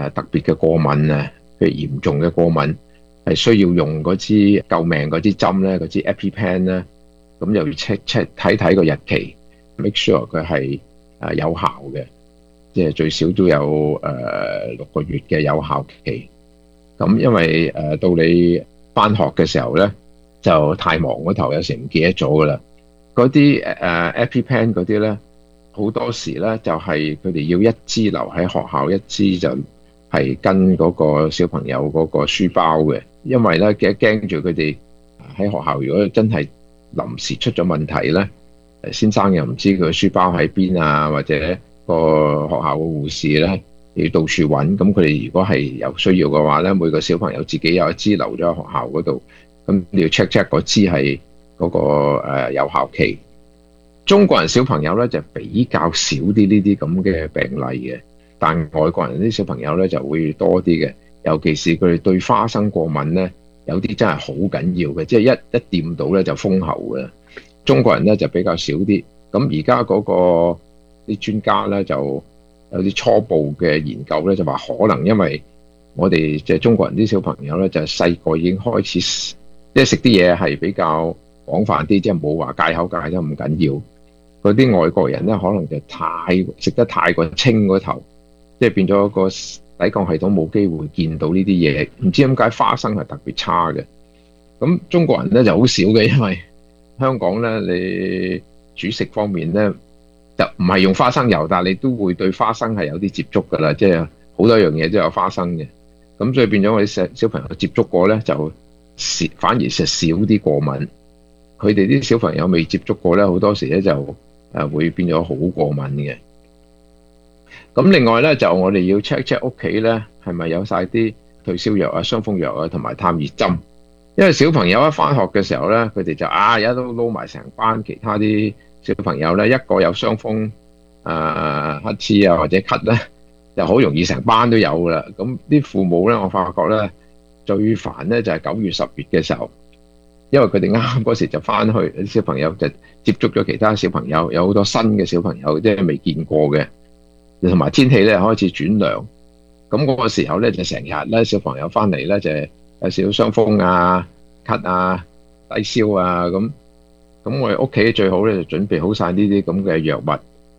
特別嘅過敏啊，譬如嚴重嘅過敏，係需要用嗰支救命嗰支針咧，嗰支 EpiPen 咧，咁又要 check 睇睇個日期，make sure 佢係有效嘅，即係最少都有6個月嘅有效期。咁因為到你返學嘅時候咧，就太忙嗰頭，有時唔記得咗噶啦。嗰啲EpiPen 嗰啲咧，好多時咧就係佢哋要一支留喺學校，一支就係跟嗰個小朋友嗰個書包嘅，因為咧驚住佢哋喺學校如果真係臨時出咗問題咧，先生又唔知佢書包喺邊啊，或者個學校嘅護士咧要到處揾，咁佢哋如果係有需要嘅話咧，每個小朋友自己有一支留咗喺學校嗰度，咁你要 check 嗰支係嗰個有效期。中國人小朋友咧就比較少啲呢啲咁嘅病例嘅，但外國人啲小朋友咧就會多啲嘅，尤其是佢哋對花生過敏咧，有啲真係好緊要嘅，即係一掂到咧就封喉嘅。中國人咧就比較少啲。咁而家嗰個啲專家咧就有啲初步嘅研究咧，就話可能因為我哋即係中國人啲小朋友咧，就細個已經開始即係食啲嘢係比較廣泛啲，即係冇話戒口戒得咁緊要。嗰啲外國人咧，可能就食得太過清嗰頭，即係變咗個抵抗系統冇機會見到呢啲嘢。唔知點解花生係特別差嘅。咁中國人咧就好少嘅，因為香港咧你煮食方面咧就唔係用花生油，但係你都會對花生係有啲接觸㗎啦，即係好多樣嘢都有花生嘅。咁所以變咗我啲小朋友接觸過咧，就反而係少啲過敏。佢哋啲小朋友未接觸過咧，好多時咧就會變咗好過敏嘅。咁另外咧就我哋要 check 屋企咧係咪有晒啲退燒藥啊、傷風藥啊同埋探熱針，因為小朋友一返學嘅時候咧，佢哋就而家都撈埋成班其他啲小朋友咧，一個有傷風乞嗤啊或者咳咧，就好容易成班都有噶啦。咁啲父母咧，我發覺咧最煩咧就係9月、10月嘅時候。因為佢哋啱嗰時就翻去，啲小朋友就接觸咗其他小朋友，有好多新嘅小朋友，即係未見過嘅，同埋天氣咧開始轉涼，咁嗰個時候咧就成日咧小朋友翻嚟咧就有少少傷風啊、咳啊、低燒啊咁我哋屋企最好咧就準備好晒呢啲咁嘅藥物。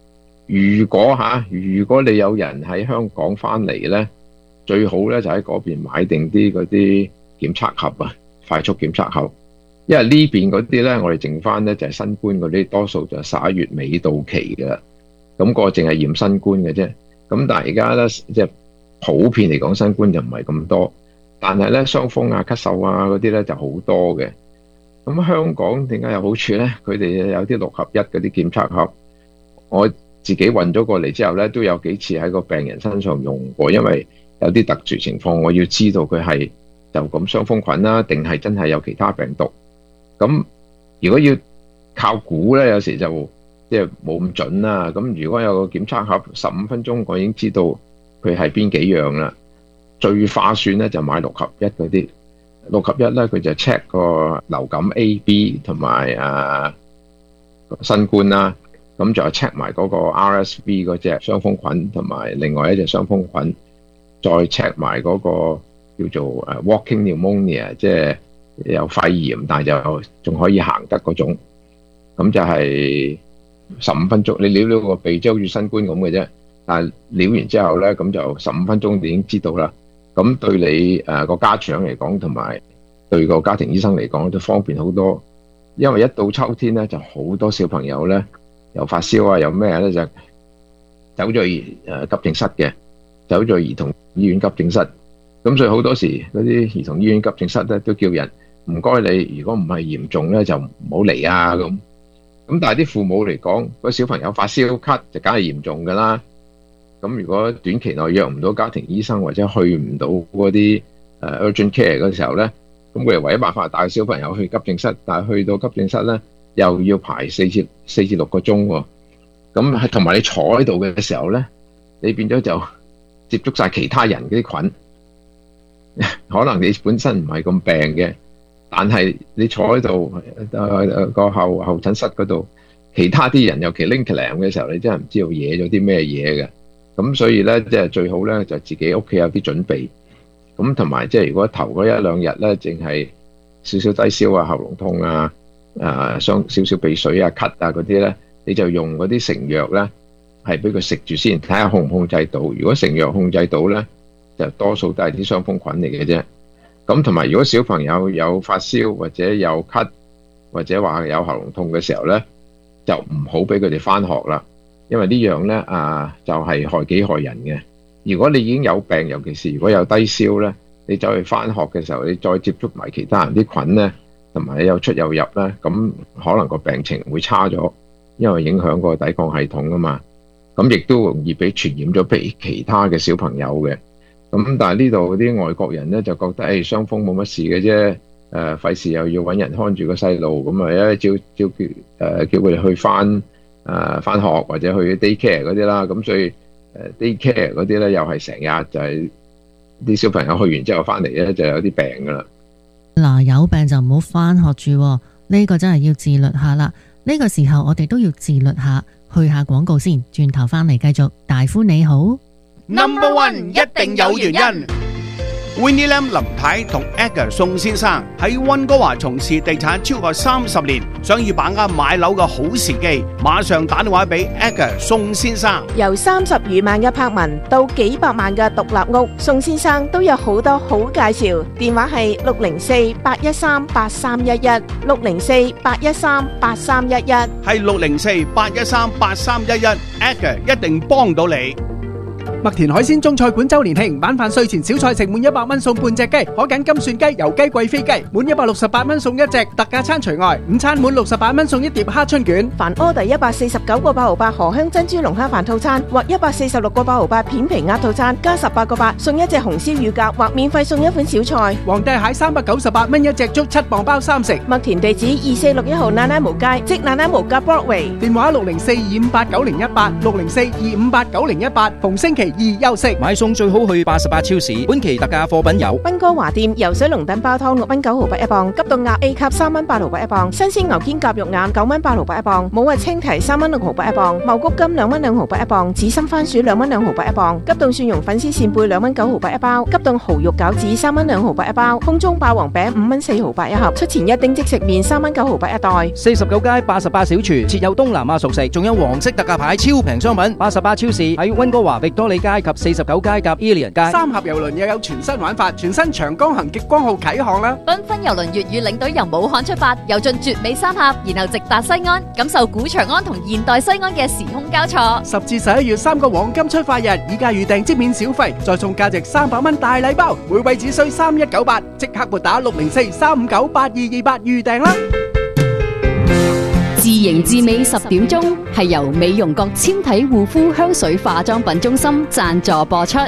如果你有人喺香港翻嚟咧，最好咧就喺嗰邊買定啲嗰啲檢測盒啊，快速檢測盒。因為呢邊嗰啲咧，我哋剩翻咧就係新冠嗰啲，多數就11月尾到期嘅，咁個淨係驗新冠嘅啫。咁但係而家咧，即係普遍嚟講，新冠就唔係咁多，但係咧傷風啊、咳嗽啊嗰啲咧就好多嘅。咁香港點解有好處咧？佢哋有啲6合1嗰啲檢測盒，我自己運咗過嚟之後咧，都有幾次喺個病人身上用過，因為有啲特殊情況，我要知道佢係就咁傷風菌啦，定係真係有其他病毒。咁如果要靠估咧，有時就即係冇咁準啦。咁如果有個檢測盒15分鐘，我已經知道佢係邊幾樣啦。最划算咧就買6合1嗰啲，6合1咧佢就 check 個流感 A、B 同埋新冠啦。咁就 check 埋嗰個 RSV 嗰隻傷風菌，同埋另外一隻傷風菌，再 check 埋嗰個叫做walking pneumonia， 即係有肺炎，但係就仲可以行得嗰種，咁就係15分鐘。你撩個鼻，即係好似新冠咁嘅啫。但係撩完之後咧，咁就15分鐘已經知道啦。咁對你個家長嚟講，同埋對個家庭醫生嚟講，都方便好多。因為一到秋天咧，就好多小朋友咧，有發燒啊，有咩咧就走咗去急症室嘅，走咗去兒童醫院急症室。咁所以好多時嗰啲兒童醫院急症室咧都叫人唔該你，如果唔係嚴重咧就唔好嚟啊咁。咁但係啲父母嚟講，個小朋友發燒咳就梗係嚴重㗎啦。咁如果短期內約唔到家庭醫生或者去唔到嗰啲urgent care 嗰時候咧，咁佢哋唯一辦法係帶小朋友去急症室，但係去到急症室咧又要排4至6個鐘喎。咁同埋你坐喺度嘅時候咧，你變咗就接觸晒其他人嗰啲菌。可能你本身唔係咁病嘅，但係你坐喺度個候診室嗰度，其他啲人尤其拎 clam 嘅時候，你真係唔知道惹咗啲咩嘢嘅。 咁所以咧即係最好咧就自己屋企有啲準備。咁同埋即係如果頭嗰一兩日咧，淨係少少低燒啊、喉嚨痛啊、少少鼻水啊、咳啊嗰啲咧，你就用嗰啲成藥咧，係俾佢食住先，睇下控唔控制到。如果成藥控制到咧，就多數都係啲傷風菌嚟嘅啫。咁同埋如果小朋友有發燒或者有咳或者話有喉嚨痛嘅時候咧，就唔好俾佢哋返學啦，因為呢樣咧就係害己害人嘅。如果你已經有病，尤其是如果有低燒咧，你走去返學嘅時候，你再接觸埋其他人啲菌咧，同埋你有出有入咧，咁可能個病情會差咗，因為影響個抵抗系統啊嘛。咁亦都容易俾傳染咗俾其他嘅小朋友嘅。咁但係呢度啲外國人咧就覺得誒傷風冇乜事嘅啫，費事又要揾人看住個細路，咁啊叫佢哋去返學或者去 daycare 嗰啲啦。咁所以daycare 嗰啲咧又係成日就係啲小朋友去完之後翻嚟咧就有啲病噶啦。 嗱，有病就唔好翻學住，呢個真係要自律下啦。呢個時候我哋都要自律下，去下廣告先，轉頭翻嚟繼續。大夫你好。 Number One 一定有原因。Winnie Lam 林太同 Edgar 宋先生喺溫哥華從事地產超過30年，想要把握買樓嘅好時機，馬上打電話俾 Edgar 宋先生。 由30餘萬嘅柏文到幾百萬嘅獨立屋，宋先生都有好多好介紹。電話係604-813-8311 604-813-8311，係 604-813-8311 Edgar 一定幫到你。 麥田海鮮中菜館周年慶，晚飯稅前小菜食滿100蚊送半隻雞，可揀金蒜雞、油雞、貴妃雞，滿168蚊送一隻，特價餐除外。午餐滿68蚊送一碟蝦春卷。 凡order 149個8毫8荷香珍珠龍蝦飯套餐，或146個8毫8片皮鴨套餐，加18個8送一隻紅燒乳鴿，或免費送一款小菜。 皇帝蟹398蚊一隻，粥7磅包3食。 麥田地址2461號奶奶毛街，即奶奶毛街 Broadway。 電話604-258-9018 604-258-9018，逢星期2休息。 買餸最好去88超市，本期特價貨品有溫哥華店游水龍躉煲湯6蚊9毫8一磅，急凍鴨 A 級3蚊8毫8一磅，新鮮牛肩胛肉眼9蚊8毫8一磅，冇核青提3蚊6毫8一磅，茂谷金2蚊2毫8一磅，紫心番薯2蚊2毫8一磅，急凍蒜蓉粉絲扇貝2蚊9毫8一包，急凍蠔肉餃子3蚊2毫8一包，空中霸王餅5蚊4毫8一盒，出前一丁即食麵3蚊9毫8一袋。 49街88小廚設有東南亞熟食，仲有黃色特價牌超平商品。88超市喺溫哥華域多利街及49街夾 Ilian 街。 三峽郵輪又有全新玩法，全新長江行極光號啟航啦！ 繽紛郵輪粵語領隊由武漢出發，遊進絕美三峽，然後直達西安，感受古長安同現代西安嘅時空交錯。 10至11月3個黃金出發日，以價預訂即免小費，再送價值300蚊大禮包，每位只需3198，即刻撥打604-359-8228預訂啦！ 自營自美10點鐘係由美容閣纖體護膚香水化妝品中心贊助播出。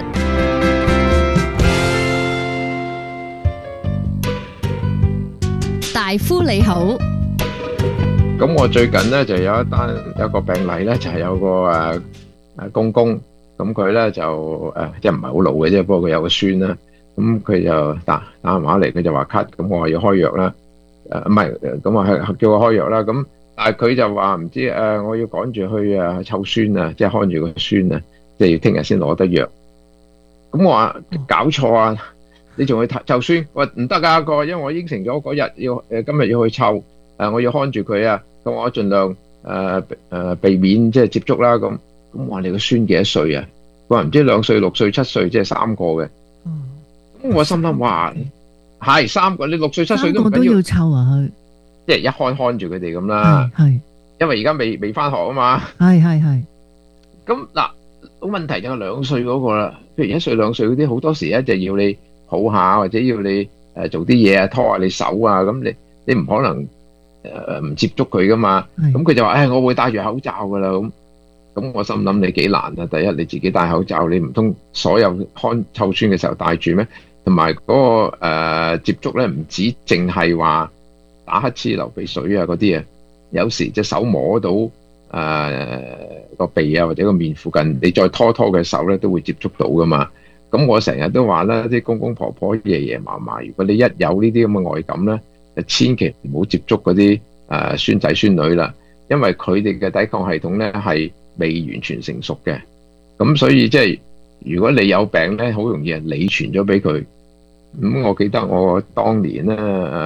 大夫你好。 咁我最近咧就有一個病例咧，就係有個公公，咁佢咧就即係唔係好老嘅啫，不過佢有個孫啦，咁佢就打電話嚟，佢就話咳，咁我話要開藥啦，唔係，咁我係叫我開藥啦，咁但係佢就話唔知我要趕住去湊孫啊，即係看住個孫啊，即係要聽日先攞得藥。咁我話搞錯啊！你仲去湊孫？我話唔得㗎，因為我應承咗嗰日要今日要去湊，我要看住佢啊。咁我盡量避免即係接觸啦。咁話你個孫幾多歲啊？佢話唔知2歲、6歲、7歲，即係3個嘅。咁我心諗哇，係3個，你6歲、7歲都唔緊要。3個都要湊啊佢。 即係一看住佢哋咁啦。係。因為而家未返學啊嘛。係。咁嗱，問題就係2歲嗰個啦。譬如1歲、2歲嗰啲，好多時咧就要你抱下，或者要你做啲嘢啊，拖下你手啊，咁你唔可能唔接觸佢噶嘛。咁佢就話我會戴住口罩噶啦。咁我心諗你幾難啊！第一你自己戴口罩，你唔通所有湊孫嘅時候戴住咩？同埋嗰個接觸咧，唔止淨係話打乞嗤、流鼻水啊嗰啲啊，有時隻手摸到個鼻啊或者個面附近，你再拖嘅手咧都會接觸到噶嘛。咁我成日都話啦，啲公公婆婆、爺爺嫲嫲，如果你一有呢啲咁嘅外感咧，就千祈唔好接觸嗰啲孫仔孫女啦，因為佢哋嘅抵抗系統咧係未完全成熟嘅。 咁所以即係如果你有病咧，好容易係你傳咗俾佢。咁我記得我當年咧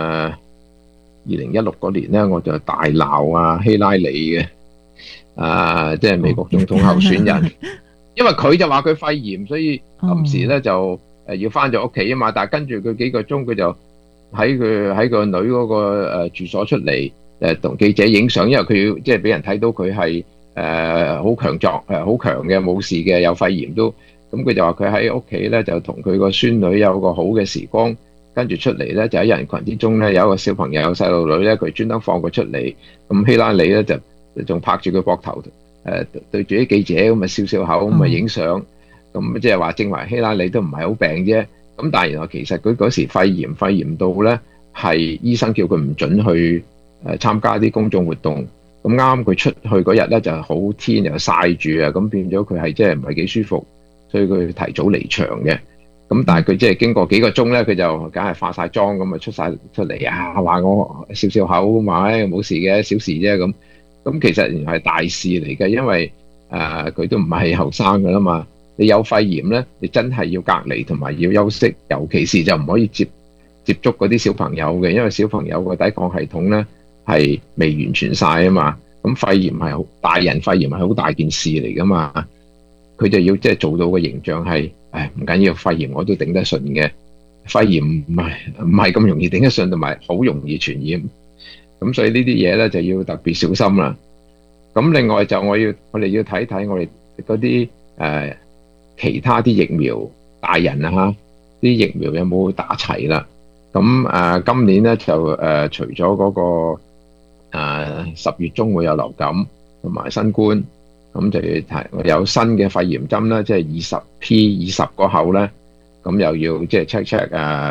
2016嗰年咧，我就大鬧希拉里嘅即係美國總統候選人，因為佢就話佢肺炎，所以臨時咧就要翻咗屋企啊嘛。但係跟住佢幾個鐘，佢就喺個女嗰個住所出嚟同記者影相，因為佢要即係俾人睇到佢係好強壯好強嘅，冇事嘅，有肺炎都。咁佢就話佢喺屋企咧就同佢個孫女有個好嘅時光，跟住出嚟咧就喺人群之中咧有一個小朋友細路女咧，佢專登放佢出嚟。咁希拉里咧就仲拍住佢膊頭對住啲記者咁啊笑笑口咁啊影相。咁即係話正話希拉里都唔係好病啫。咁但係原來其實佢嗰時肺炎到咧係醫生叫佢唔准去參加啲公眾活動。咁啱佢出去嗰日咧就好天又曬住啊，咁變咗佢係即係唔係幾舒服。所以佢提早離場嘅，咁但係佢即係經過幾個鐘咧，佢就梗係化晒妝咁啊出嚟啊，話我笑笑口咁話冇事嘅，小事啫咁。咁其實原來係大事嚟嘅，因為佢都唔係後生噶啦嘛。你有肺炎咧，你真係要隔離同埋要休息，尤其是就唔可以接觸嗰啲小朋友嘅，因為小朋友個抵抗系統咧係未完全晒啊嘛。咁肺炎係大人肺炎係好大件事嚟噶嘛。佢就要即係做到個形象係，唔緊要，肺炎我都頂得順嘅。肺炎唔係咁容易頂得順，同埋好容易傳染。咁所以呢啲嘢咧就要特別小心啦。咁另外就我哋要睇睇我哋嗰啲其他啲疫苗，大人啲疫苗有冇打齊啦？咁今年咧就除咗嗰個10月中會有流感同埋新冠。咁就要睇有新嘅肺炎針啦，即係20P20嗰後咧，咁又要即係 check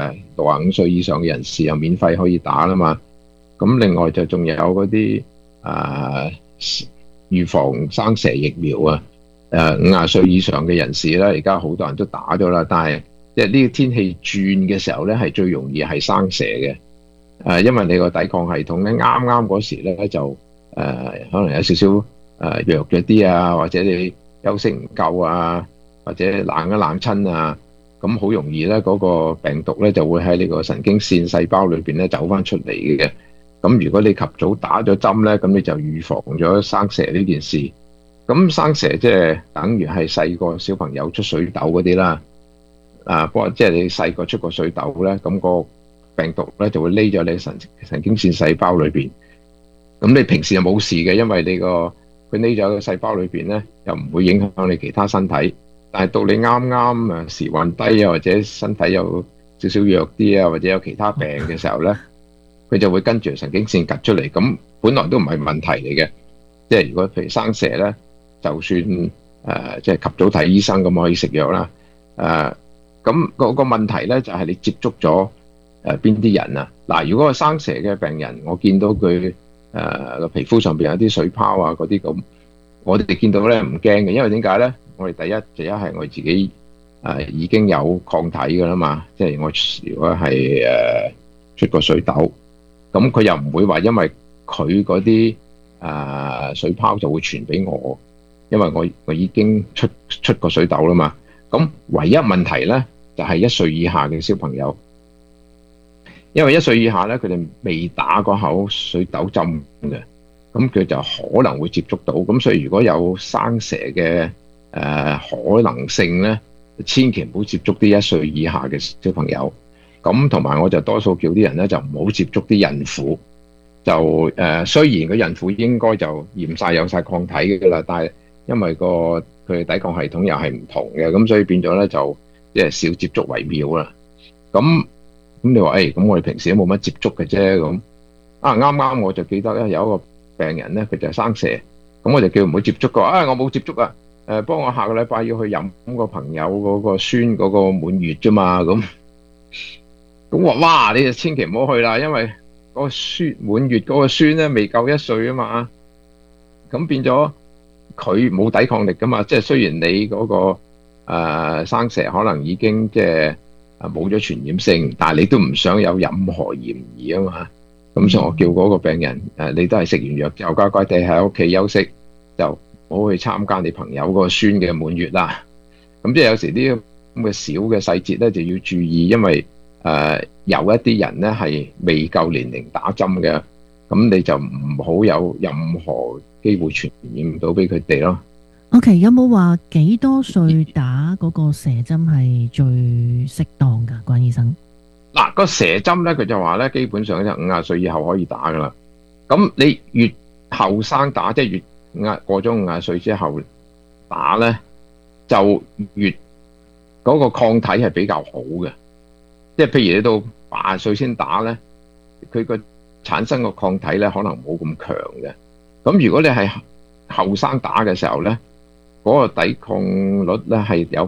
65歲以上嘅人士又免費可以打啦嘛。咁另外就仲有嗰啲預防生蛇疫苗啊，50歲以上嘅人士咧，而家好多人都打咗啦。但係即係呢個天氣轉嘅時候咧，係最容易係生蛇嘅。因為你個抵抗系統咧啱啱嗰時咧就可能有少少弱咗啲啊，或者你休息唔夠啊，或者冷親啊，咁好容易咧嗰個病毒咧就會喺你個神經線細胞裏邊咧走翻出嚟嘅。咁如果你及早打咗針咧，咁你就預防咗生蛇呢件事。咁生蛇即係等於係細個小朋友出水痘嗰啲啦。不過即係你細個出個水痘咧，咁個病毒咧就會匿咗你神經線細胞裏邊。咁你平時就冇事嘅，因為你佢匿咗喺個細胞裏邊咧，又唔會影響你其他身體。但係到你啱啱時運低啊，或者身體有少少弱啲啊，或者有其他病嘅時候咧，佢就會跟住神經線趌出嚟。咁本來都唔係問題嚟嘅，即係如果譬如生蛇咧，就算即係及早睇醫生咁可以食藥啦。咁個問題咧就係你接觸咗邊啲人啊？嗱，如果係生蛇嘅病人，我見到佢個皮膚上邊有啲水泡啊嗰啲咁，我哋見到咧唔驚嘅，因為點解咧？我哋第一係我自己已經有抗體㗎啦嘛，即係我如果係出過水痘，咁佢又唔會話因為佢嗰啲水泡就會傳俾我，因為我已經出過水痘啦嘛。咁唯一問題咧就係1歲以下嘅小朋友，因為1歲以下咧佢哋未打過口水痘針嘅，咁佢就可能會接觸到。咁所以如果有生蛇嘅可能性咧，千祈唔好接觸啲1歲以下嘅小朋友。咁同埋我就多數叫啲人咧就唔好接觸啲孕婦。就雖然個孕婦應該就驗晒有晒抗體嘅啦，但係因為佢抵抗系統又係唔同嘅，咁所以變咗咧就即係少接觸為妙啦。咁你話咁我哋平時都冇乜接觸嘅啫。咁啱我就記得咧有一個病人咧，佢就係生蛇，咁我就叫唔好接觸個。我冇接觸啊。幫我下個禮拜要去飲個朋友嗰個孫嗰個滿月啫嘛。咁話哇，你就千祈唔好去啦，因為嗰個孫滿月嗰個孫咧未夠1歲啊嘛。咁變咗佢冇抵抗力噶嘛。即係雖然你嗰個生蛇可能已經即係冇咗傳染性，但係你都唔想有任何嫌疑啊嘛。咁所以我叫嗰個病人你都係食完藥之後乖乖地喺屋企休息，就好去參加你朋友個孫嘅滿月啦。咁即係有時啲咁嘅小嘅細節咧就要注意，因為有一啲人咧係未夠年齡打針嘅，咁你就唔好有任何機會傳染到俾佢哋咯。 OK， 有冇話幾多歲打嗰個蛇針係最適當㗎？關醫生， 嗱，個蛇針咧，佢就話咧，基本上就50歲以後可以打噶啦。咁你越後生打，即係越過咗50歲之後打咧，就越嗰個抗體係比較好嘅。即係譬如你到80歲先打咧，佢個產生個抗體咧可能冇咁強嘅。咁如果你係後生打嘅時候咧，嗰個抵抗率咧係有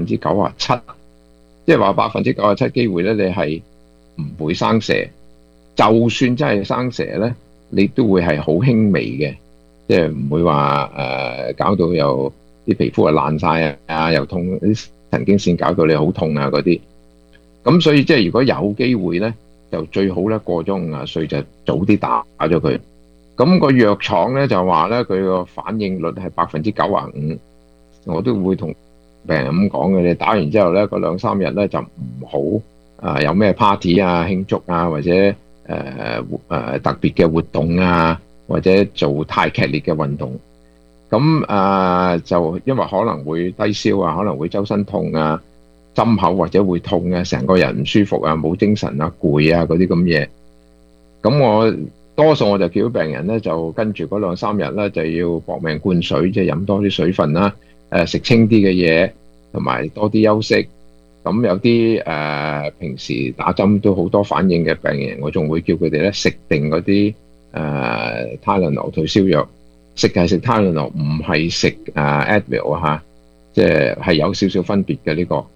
97%，即係話97%機會咧，你係唔會生蛇。就算真係生蛇咧，你都會係好輕微嘅，即係唔會話搞到又啲皮膚啊爛晒啊，又痛，啲神經線搞到你好痛啊嗰啲。咁所以即係如果有機會咧，就最好咧過咗50歲就早啲打咗佢。咁個藥廠咧就話咧，佢個反應率係95%，我都會同病人咁講嘅。你打完之後咧，嗰2-3日咧就唔好有咩 party 啊、慶祝啊，或者特別嘅活動啊，或者做太劇烈嘅運動。咁就因為可能會低燒啊，可能會周身痛啊、針口或者會痛啊，成個人唔舒服啊、冇精神啊、攰啊嗰啲咁嘢。咁多數我就叫病人咧，就跟住嗰2-3日咧就要搏命灌水，即係飲多啲水分啦，食清啲嘅嘢，同埋多啲休息。咁有啲平時打針都好多反應嘅病人，我仲會叫佢哋咧食定嗰啲泰倫諾退燒藥，食係食泰倫諾，唔係食Advil 嚇，即係有少少分別嘅呢個。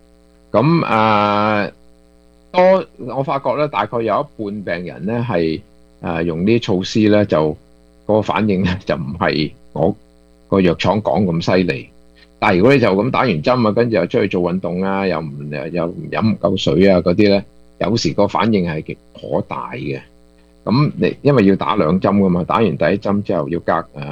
咁我發覺咧，大概有一半病人咧係用呢啲措施咧，就嗰個反應咧就唔係我個藥廠講咁犀利。但係如果你就咁打完針啊，跟住又出去做運動啊，又唔飲唔夠水啊嗰啲咧，有時個反應係極可大嘅。咁你因為要打2針噶嘛，打完第1針之後要隔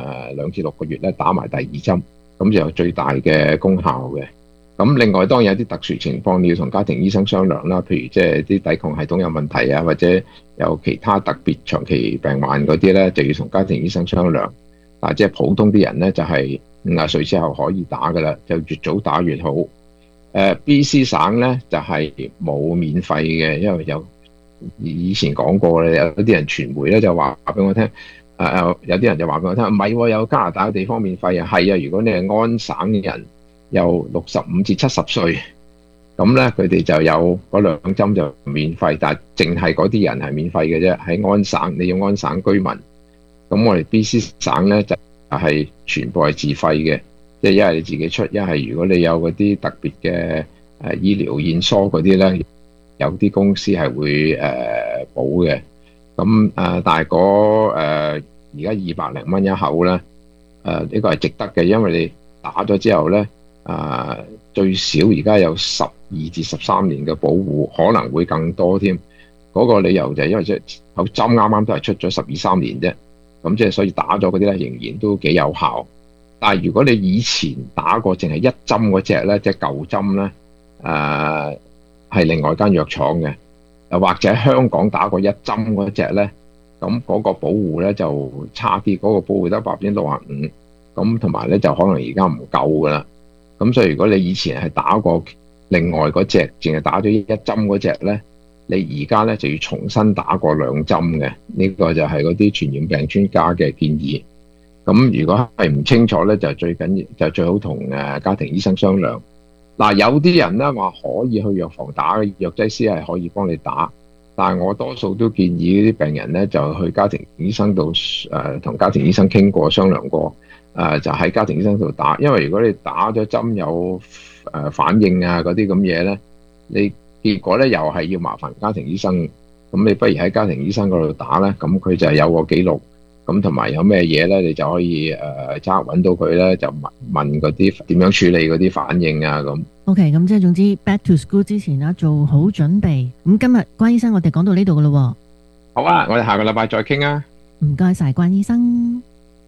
2至6個月咧打埋第2針，咁就有最大嘅功效嘅。咁另外當然有啲特殊情況，你要同家庭醫生商量啦，譬如即係啲抵抗系統有問題啊，或者有其他特別長期病患嗰啲咧，就要同家庭醫生商量。但係即係普通啲人咧，就係50歲之後可以打噶啦，就越早打越好。BC 省咧就係冇免費嘅，因為以前講過咧，有啲人傳媒咧就話俾我聽，有啲人就話俾我聽，唔係有加拿大嘅地方免費啊，係啊，如果你係安省嘅人，由65至70歲，咁咧佢哋就有嗰2針就免費，但係淨係嗰啲人係免費嘅啫。喺安省，你要安省居民，咁我哋 BC 省咧就係全部係自費嘅，即係一係你自己出，一係如果你有嗰啲特別嘅醫療驗疏嗰啲咧，有啲公司係會補嘅。咁但係而家200零蚊一口咧，呢個係值得嘅，因為你打咗之後咧。最少而家有12至13年嘅保護，可能會更多添。嗰個理由就係因為即係口針啱啱都係出咗12-13年啫，咁即係所以打咗嗰啲咧仍然都幾有效。但係如果你以前打過淨係1針嗰隻咧，即係舊針咧，係另外間藥廠嘅，或者香港打過1針嗰隻咧，咁嗰個保護咧就差啲，嗰個保護得65%，咁同埋咧就可能而家唔夠噶啦。咁所以如果你以前係打過另外嗰隻，淨係打咗1針嗰隻咧，你而家咧就要重新打過2針嘅。呢個就係嗰啲傳染病專家嘅建議。咁如果係唔清楚咧，就最好同家庭醫生商量。嗱，有啲人咧話可以去藥房打，藥劑師係可以幫你打，但係我多數都建議啲病人咧就去家庭醫生度同家庭醫生傾過商量過。就喺家庭醫生度打，因為如果你打咗針有反應啊嗰啲咁嘢咧，你結果咧又係要麻煩家庭醫生，咁你不如喺家庭醫生嗰度打咧，咁佢就係有個記錄，咁同埋有咩嘢咧，你就可以即刻揾到佢咧，就問嗰啲點樣處理嗰啲反應啊咁。 OK， 咁即係總之 Back to School 之前啦，做好準備。咁今日關醫生，我哋講到呢度噶咯。 好啊，我哋下個禮拜再傾啊。 唔該晒關醫生。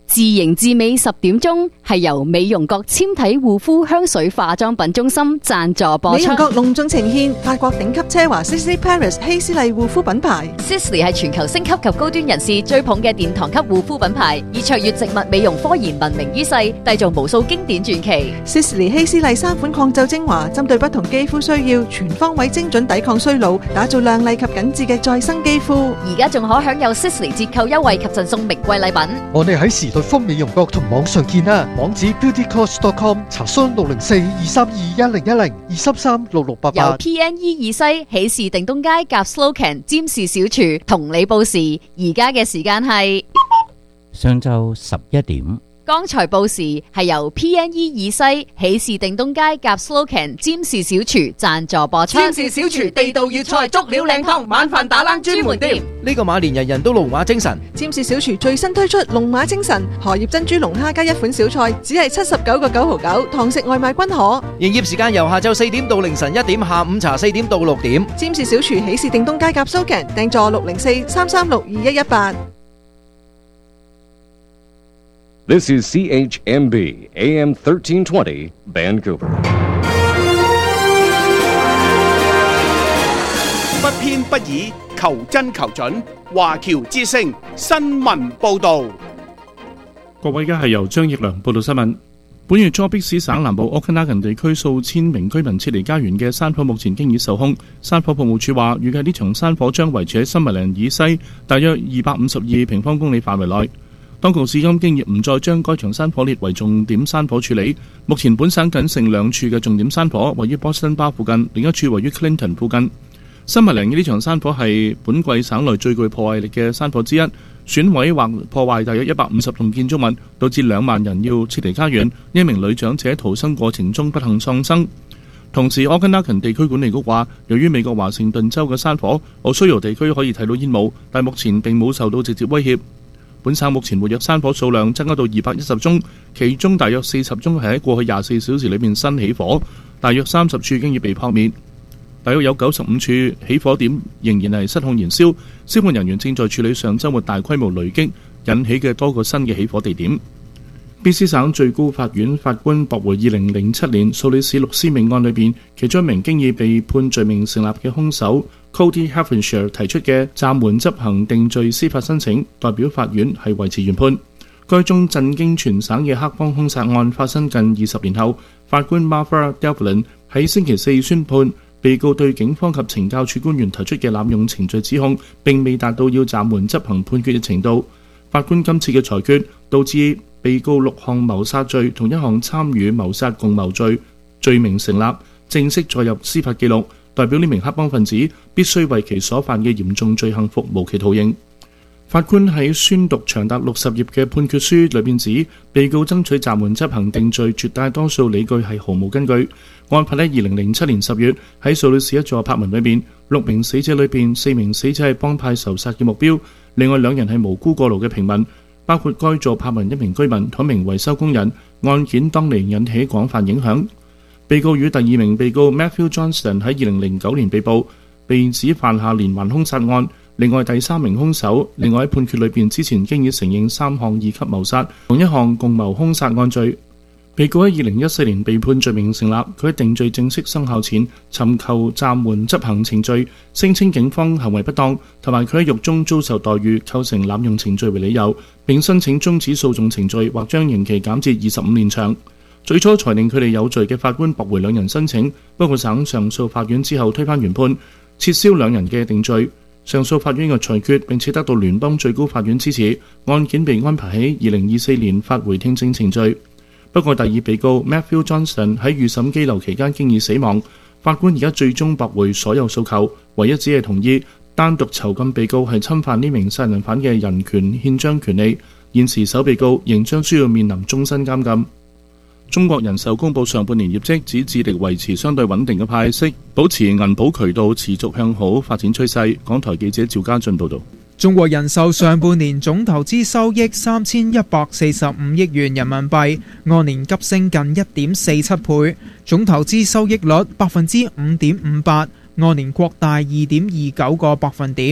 自營自美10點鐘係由美容國纖體護膚香水化妝品中心贊助播出。 美容國隆重呈獻法國頂級奢華 Sisley Paris 希斯麗護膚品牌。 Sisley 係全球星級及高端人士追捧嘅殿堂級護膚品牌，以卓越植物美容科研聞名於世，締造無數經典傳奇。 Sisley 希斯麗3款抗皺精華，針對不同肌膚需要，全方位精準抵抗衰老，打造亮麗及緊緻嘅再生肌膚。 而家仲可享有 Sisley 折扣優惠及贈送名貴禮品。 我哋喺時代豐美容國同網上見啦，網址 beautycourse.com， 查詢604-232-1010-233-6688。 由 PNE 二西喜事定東街夾 Slocan 占士小廚同你報時，而家嘅時間係上晝11點。 剛才報時係由 PNE 二西喜事定東街夾 Slocan 占士小廚贊助播出。 占士小廚地道粵菜，足料靚湯，晚飯打冷專門店。 呢個馬年人人都龍馬精神。 占士小廚最新推出龍馬精神荷葉珍珠龍蝦加一款小菜，只係79.999，堂食外賣均可。 營業時間由下晝4點到凌晨1點，下午茶4點到6點。 占士小廚喜事定東街夾 Slocan， 訂座604-336-2118。 This is CHMB AM 1320 Vancouver。 不偏不倚，求真求準。華僑之聲新聞報導。 各位，而家係由張奕良報道新聞。本月初，迫使省南部奧克拉根地區數千名居民撤離家園嘅山火目前經已受控。山火服務處話，預計呢場山火將維持喺森密蘭以西大約252平方公里範圍內。當局至今經已唔再將該場山火列為重點山火處理。目前本省僅剩2處嘅重點山火，位於波士頓巴附近，另一處位於 Clinton 附近。森密蘭嘅呢場山火係本季省內最具破壞力嘅山火之一，損毀或破壞大約150棟建築物，導致2萬人要撤離家園。一名女長者喺逃生過程中不幸喪生。同時，奧根拉肯地區管理局話，由於美國華盛頓州嘅山火，奧蘇尤地區可以睇到煙霧，但目前並冇受到直接威脅。本省目前活躍山火數量增加到210宗，其中大約40宗係喺過去24小時裏面新起火，大約30處經已被撲滅，大約有95處起火點仍然係失控燃燒。消防人員正在處理上週末大規模雷擊引起嘅多個新嘅起火地點。BC 省最高法院法官駁回2007年素里市六屍命案裏邊其中一名經已被判罪名成立嘅兇手 Cody Havenshire 提出嘅暫緩執行定罪司法申請，代表法院係維持原判。該宗震驚全省嘅黑幫兇殺案發生近20年後，法官 Martha Devlin 喺星期四宣判，被告對警方及懲教署官員提出嘅濫用程序指控並未達到要暫緩執行判決嘅程度。法官今次嘅裁決導致被告6項謀殺罪同1項參與謀殺共謀罪罪名成立，正式載入司法記錄，代表呢名黑幫分子必須為其所犯嘅嚴重罪行服無期徒刑。法官喺宣讀長達60頁嘅判決書裏邊指，被告爭取暫緩執行定罪絕大多數理據係毫無根據。案發喺2007年10月喺素里市一座柏文裏邊，6名死者裏邊4名死者係幫派仇殺嘅目標，另外2人係無辜過勞嘅平民，包括該座柏文1名居民同1名維修工人。案件當年引起廣泛影響。被告與第2名被告 Matthew Johnston 喺2009年被捕，被指犯下連環兇殺案。另外第3名兇手，另外喺判決裏邊之前經已承認3項2級謀殺同1項共謀兇殺案罪。被告喺2014年被判罪名成立，佢喺定罪正式生效前尋求暫緩執行程序，聲稱警方行為不當，同埋佢喺獄中遭受待遇構成濫用程序為理由，並申請終止訴訟程序或將刑期減至25年長。最初裁定佢哋有罪嘅法官駁回2人申請，不過省上訴法院之後推翻原判，撤銷2人嘅定罪。上訴法院嘅裁決並且得到聯邦最高法院支持，案件被安排喺2024年發回聽證程序。不過第2被告 Matthew Johnston 喺預審羈留期間經已死亡，法官而家最終駁回所有訴求，唯一只係同意單獨囚禁被告係侵犯呢名殺人犯嘅人權憲章權利。現時首被告仍將需要面臨終身監禁。中國人壽公佈上半年業績，只致力維持相對穩定嘅派息，保持銀保渠道持續向好發展趨勢。港台記者趙家俊報道。 中國人壽上半年總投資收益3145億元人民幣，按年急升近 1.47 倍，總投資收益率 5.58%，按年擴大 2.29個百分點。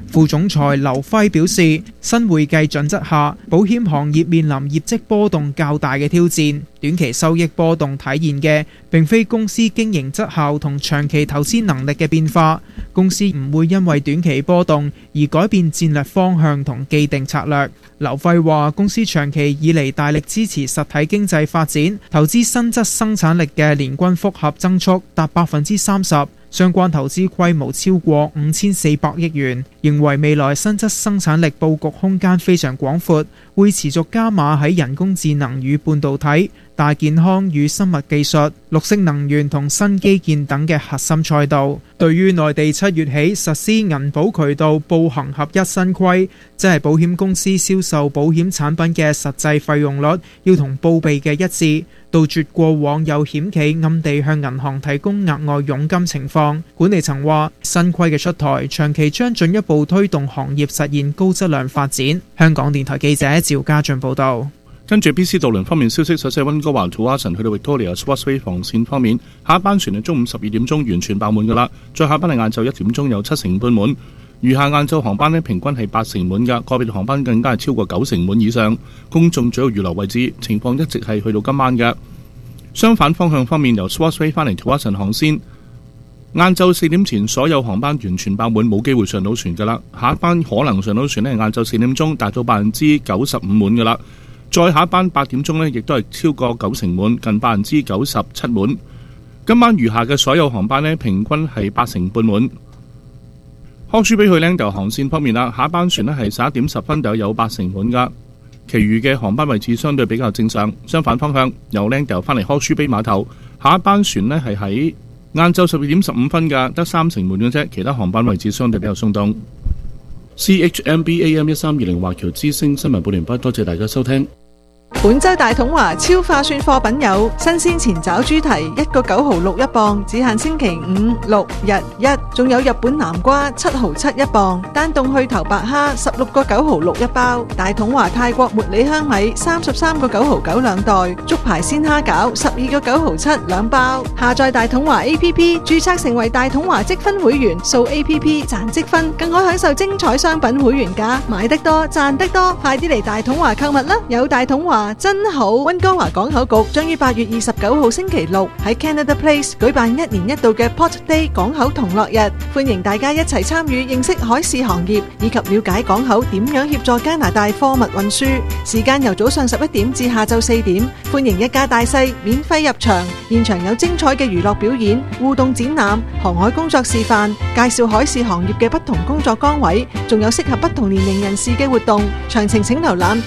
副總裁劉輝表示，新會計準則下，保險行業面臨業績波動較大嘅挑戰。短期收益波動體現嘅並非公司經營績效同長期投資能力嘅變化，公司唔會因為短期波動而改變戰略方向同既定策略。劉輝話：公司長期以嚟大力支持實體經濟發展，投資新質生產力嘅年均複合增速達30%，相關投資規模超過5400億元，認為未來新質生產力佈局空間非常廣闊，會持續加碼喺人工智能與半導體、大健康與生物技術、綠色能源同新基建等嘅核心賽道。對於內地7月起實施銀保渠道報行合一新規，即係保險公司銷售保險產品嘅實際費用率要同報備嘅一致，杜絕過往有險企暗地向銀行提供額外佣金情況。管理層話，新規嘅出台，長期將進一步推動行業實現高質量發展。香港電台記者趙家俊報道。 跟住 BC 渡輪方面消息，首先係溫哥華 Tsawwassen 去到 Victoria Expressway 防線方面，下一班船係中午12點鐘完全爆滿㗎啦，再下一班係晏晝1點鐘有7成半滿，餘下晏晝航班呢平均係8成滿㗎，個別航班更加係超過9成滿以上。公眾主要預留位置情況一直係去到今晚嘅。相反方向方面，由 Expressway 翻嚟 Tsawwassen 航線，晏晝4點前所有航班完全爆滿，冇機會上到船㗎啦。下一班可能上到船呢係晏晝4點鐘，達到95%滿㗎啦。再下一班8點鐘呢，亦都係超過9成滿，近97%滿。今晚餘下嘅所有航班呢，平均係8成半滿。康舒比去 Langdale 航線方面啦，下一班船呢係11點10分就有8成滿㗎，其餘嘅航班位置相對比較正常。相反方向，由 Langdale 翻嚟康舒比碼頭，下一班船呢係喺晏晝12點15分㗎，得3成滿嘅啫，其他航班位置相對比較鬆動。CHMB AM 1320華僑之聲新聞報完畢，多謝大家收聽。 本周大統華超化算貨品有新鮮前爪豬蹄1個9毫6一磅，只限星期5、6日1，仲有日本南瓜7毫7一磅，單凍去頭白蝦16個9毫6一包，大統華泰國茉莉香米33個9毫9兩袋，竹排鮮蝦餃12個9毫7兩包。下載大統華 APP， 註冊成為大統華積分會員，掃 APP 賺積分，更可享受精彩商品會員價，買得多賺得多，快啲嚟大統華購物啦！有大統華真好！溫哥華港口局將於8月29號星期六喺 Canada Place 舉辦1年1度嘅 Port Day 港口同樂日，歡迎大家一齊參與，認識海事行業以及了解港口點樣協助加拿大貨物運輸。時間由早上11點至下晝4點，歡迎一家大細免費入場，現場有精彩嘅娛樂表演、互動展覽、航海工作示範，介紹海事行業嘅不同工作崗位，仲有適合不同年齡人士嘅活動。詳情請瀏覽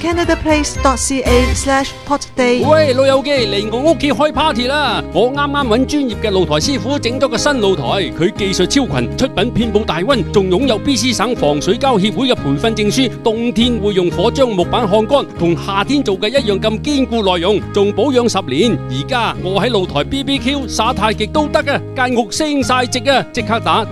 canadaplace.ca/portday。 喂，老友記，嚟我屋企開 party 啦！我啱啱揾專業嘅露台師傅整咗個新露台，佢技術超群，出品遍佈大溫，仲擁有 BC 省防水膠協會嘅培訓證書。冬天會用火將木板烘乾，同夏天做嘅一樣咁堅固耐用，仲保養10年。而家我喺露台 BBQ 耍太極都得啊，間屋升晒值啊！即刻打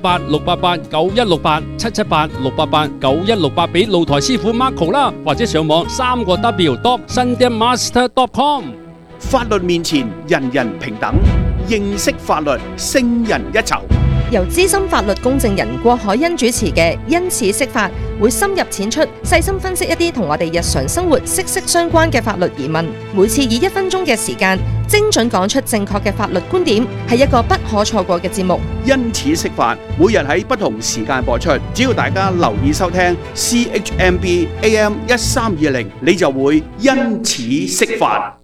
778-688-9168，778-688-9168俾露台師傅 Marco 啦，或者上網3個W.sundanmaster.com。 法律面前人人平等，認識法律勝人一籌。 由資深法律公證人郭海欣主持嘅因此釋法，會深入淺出，細心分析一啲同我哋日常生活息息相關嘅法律疑問。每次以1分鐘嘅時間，精準講出正確嘅法律觀點，係一個不可錯過嘅節目。 因此釋法，每日喺不同時間播出，只要大家留意收聽 CHMB AM 1320，你就會因此釋法。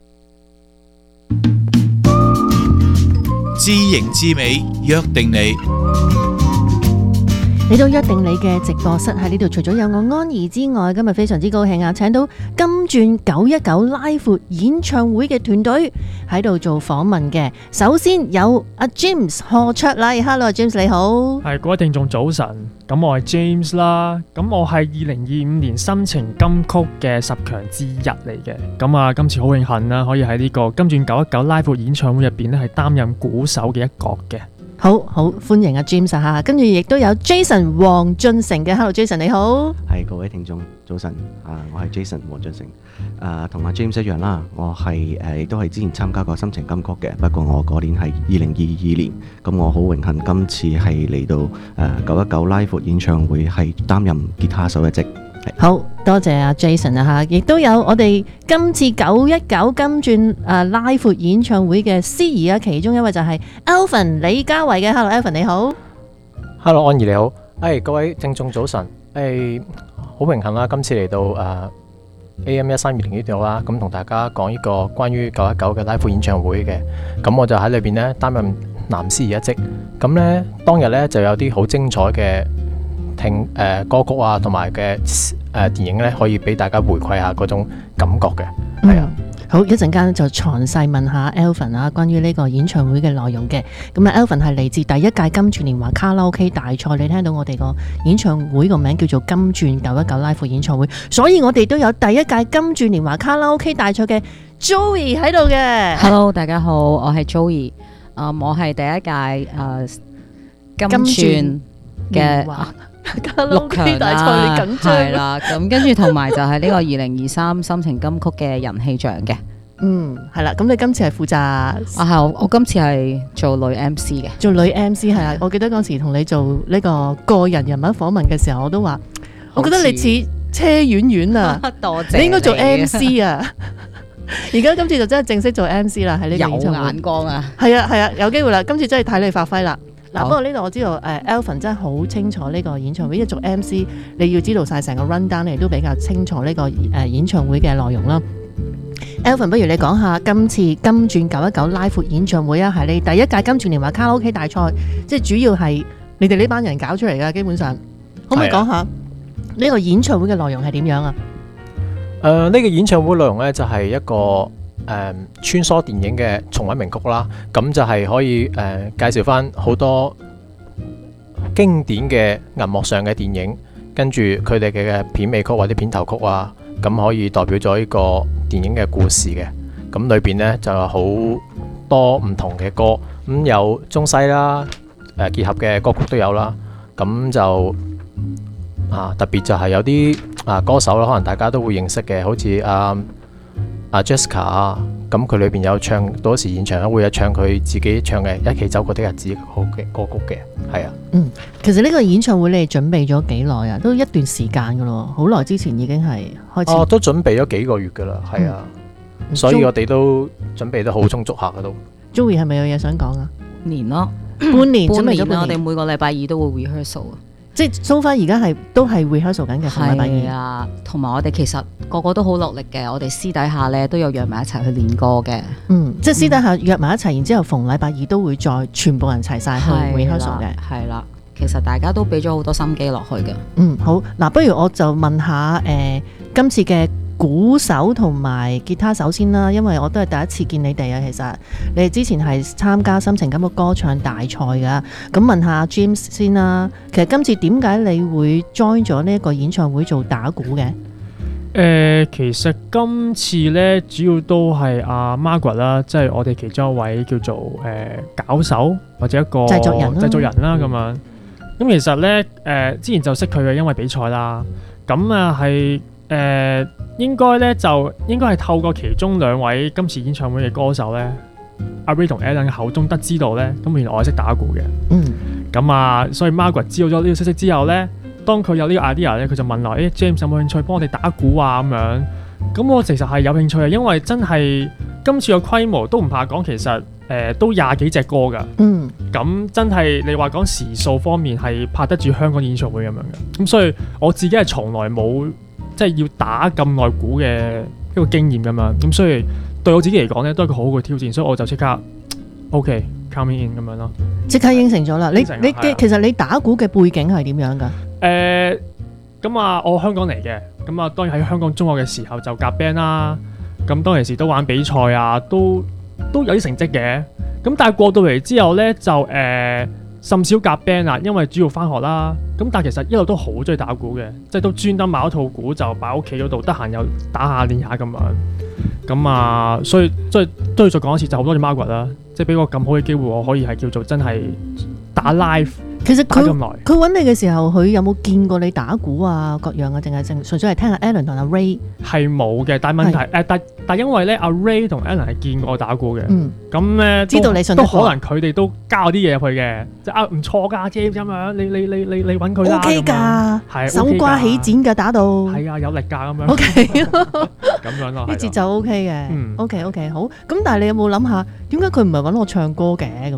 知型知美，約定你。 嚟到約定你嘅直播室喺呢度，除咗有我安怡之外，今日非常之高興啊，請到金鑽919拉闊演唱會嘅團隊喺度做訪問嘅。首先有阿 James 何卓麗 ，Hello James 你好。 係各位聽眾早晨，咁我係 James 啦，咁我係2025年心情金曲嘅10強之一嚟嘅。咁啊，今次好榮幸啦，可以喺呢個金鑽919拉闊演唱會入邊咧係擔任鼓手嘅一角嘅。 好歡迎阿 James 嚇，跟住亦都有 Jason 黃俊成嘅。Hello Jason 你好。 係各位聽眾早晨，我係 Jason 黃俊成，同阿 James 一樣啦，我係亦都係之前參加過心情金曲嘅，不過我嗰年係2022年，咁我好榮幸今次係嚟到919 Live 活演唱會係擔任吉他手一職。 好多謝阿 Jason 啊嚇，亦都有我哋今次919金鑽Live 活演唱會嘅司儀啊，其中一位就係 Alvin 李家維嘅。Hello Alvin 你好。 Hello 安怡你好。各位聽眾早晨。好榮幸啦，今次嚟到AM1320呢度啦，咁同大家講呢個關於919嘅 Live 活演唱會嘅，咁我就喺裏邊呢擔任男司儀一職，咁呢當日呢就有啲好精彩嘅歌曲啊，同埋嘅電影呢，可以俾大家回饋下嗰種感覺嘅，係啊。 好，一陣間就詳細問下 Alvin 啊，關於呢個演唱會嘅內容嘅。咁啊 Alvin 係嚟自第一屆金鑽年華卡拉 OK 大賽，你聽到我哋個演唱會個名叫做金鑽919 Live 活演唱會，所以我哋都有第一屆金鑽年華卡拉 OK 大賽嘅 Joey 喺度嘅。 Hello 大家好，我係 Joey，我係第一屆金鑽嘅卡拉 OK 大賽，你緊張係啦，咁跟住同埋就係呢個2023心情金曲嘅人氣獎嘅。 係啦，咁你今次係負責係我今次係做女 MC 嘅， 做女 MC 係啦。我記得嗰時同你做呢個人物訪問嘅時候，我都話，我覺得你似車婉婉啊， 多謝你應該做 MC 啊。而家今次就真係正式做 MC 啦，喺呢個演唱會。有眼光啊！ 係啊，有機會啦，今次真係睇你發揮啦。嗱，不過呢度我知道Alvin 真係好清楚呢個演唱會，因為做 MC 你要知道晒成個 run down，你都比較清楚呢個演唱會嘅內容啦。Alvin， 不如你講下今次金鑽919 Live 活演唱會啊，係你第一屆金鑽年華卡拉 OK 大賽，即係主要係你哋呢班人搞出嚟㗎，基本上可唔可以講下呢個演唱會嘅內容係點樣啊？ 呢個演唱會內容呢，就係一個穿梭電影嘅重溫名曲啦，咁就係可以介紹翻好多經典嘅銀幕上嘅電影，跟住佢哋嘅片尾曲或者片頭曲啊，咁可以代表咗呢個電影嘅故事嘅。咁裏邊呢，就有好多唔同嘅歌，咁有中西啦，結合嘅歌曲都有啦。咁就特別就係有啲歌手啦，可能大家都會認識嘅，好似Jessica 啊，咁佢裏邊有唱，到時現場會有唱佢自己唱嘅《一起走過的日子》好嘅歌曲嘅，係啊。 其實呢個演唱會你哋準備咗幾耐啊？都一段時間噶咯，好耐之前已經係開始。 都準備咗幾個月噶啦，係啊。所以我哋都準備得好充足下噶都。 Joey 係咪有嘢想講啊？ 年咯， 半年準備咗半年。 我哋每個禮拜二都會 rehearsal 啊。 即係 so far 而家都係 rehearsal 緊嘅，禮拜二。 係啊，同埋我哋其實個個都好落力嘅，我哋私底下咧都有約埋一齊去練歌嘅。 即係私底下約埋一齊，然之後逢禮拜二都會再全部人齊晒去 rehearsal 嘅。 係啦，其實大家都俾咗好多心機落去嘅。 好嗱，不如我就問下今次嘅鼓手同埋吉他手先啦，因為我都係第一次見你哋啊。其實你哋之前係參加心情金曲歌唱大賽㗎，咁問下 James 先啦。其實今次點解你會 join 咗呢一個演唱會做打鼓嘅？ 其實今次呢，主要都係阿 Margaret 啦，即係我哋其中一位叫做搞手或者一個製作人啦咁樣。咁其實呢，之前就識佢嘅，因為比賽啦。咁啊係應該係透過其中兩位今次演唱會嘅歌手呢，阿 Ray 同 Alan 嘅口中得知道呢，咁原來我係識打鼓嘅。咁所以 Margaret 知道咗呢個消息之後呢，當佢有呢個 idea 呢，佢就問我，James 有冇興趣幫我哋打鼓啊咁樣。咁我其實係有興趣嘅，因為真係今次嘅規模都唔怕講，其實都20幾隻歌㗎。咁真係你話講時數方面係拍得住香港演唱會咁樣嘅。咁所以我自己係從來冇即係要打咁耐鼓嘅一個經驗咁樣。咁所以對我自己嚟講咧，都係一個好好嘅挑戰，所以我就即刻 OK，come in 咁樣咯。即刻應承咗啦！你其實你打鼓嘅背景係點樣㗎？咁我香港嚟嘅，咁當然喺香港中學嘅時候就夾 band 啦。咁當其時都玩比賽啊，都有啲成績嘅。咁但係過到嚟之後咧，就甚少夾 band 啦，因為主要翻學啦。咁但係其實一路都好中意打鼓嘅，即係都專登買一套鼓就擺喺屋企嗰度，得閒又打下練下咁樣。咁所以都要再講一次，就好多謝 Margaret 啦， 即係俾個咁好嘅機會，我可以係叫做真係打 live。 其實打咁耐， 佢揾你嘅時候，佢有冇見過你打鼓啊各樣啊，定係純粹係聽下 Alan 同阿 Ray？ 係冇嘅，但係問題但因為咧阿 Ray 同 Alan 係見過我打鼓嘅，咁咧知道你信得過都可能佢哋都交啲嘢入去嘅，即係唔錯㗎 James 咁樣，你揾佢啦 OK 㗎， 係手瓜起剪㗎打到， 係啊有力㗎咁樣 OK 咁樣咯， 啲節奏 OK 嘅，OK 好，咁但係你有冇諗下點解佢唔係揾我唱歌嘅咁？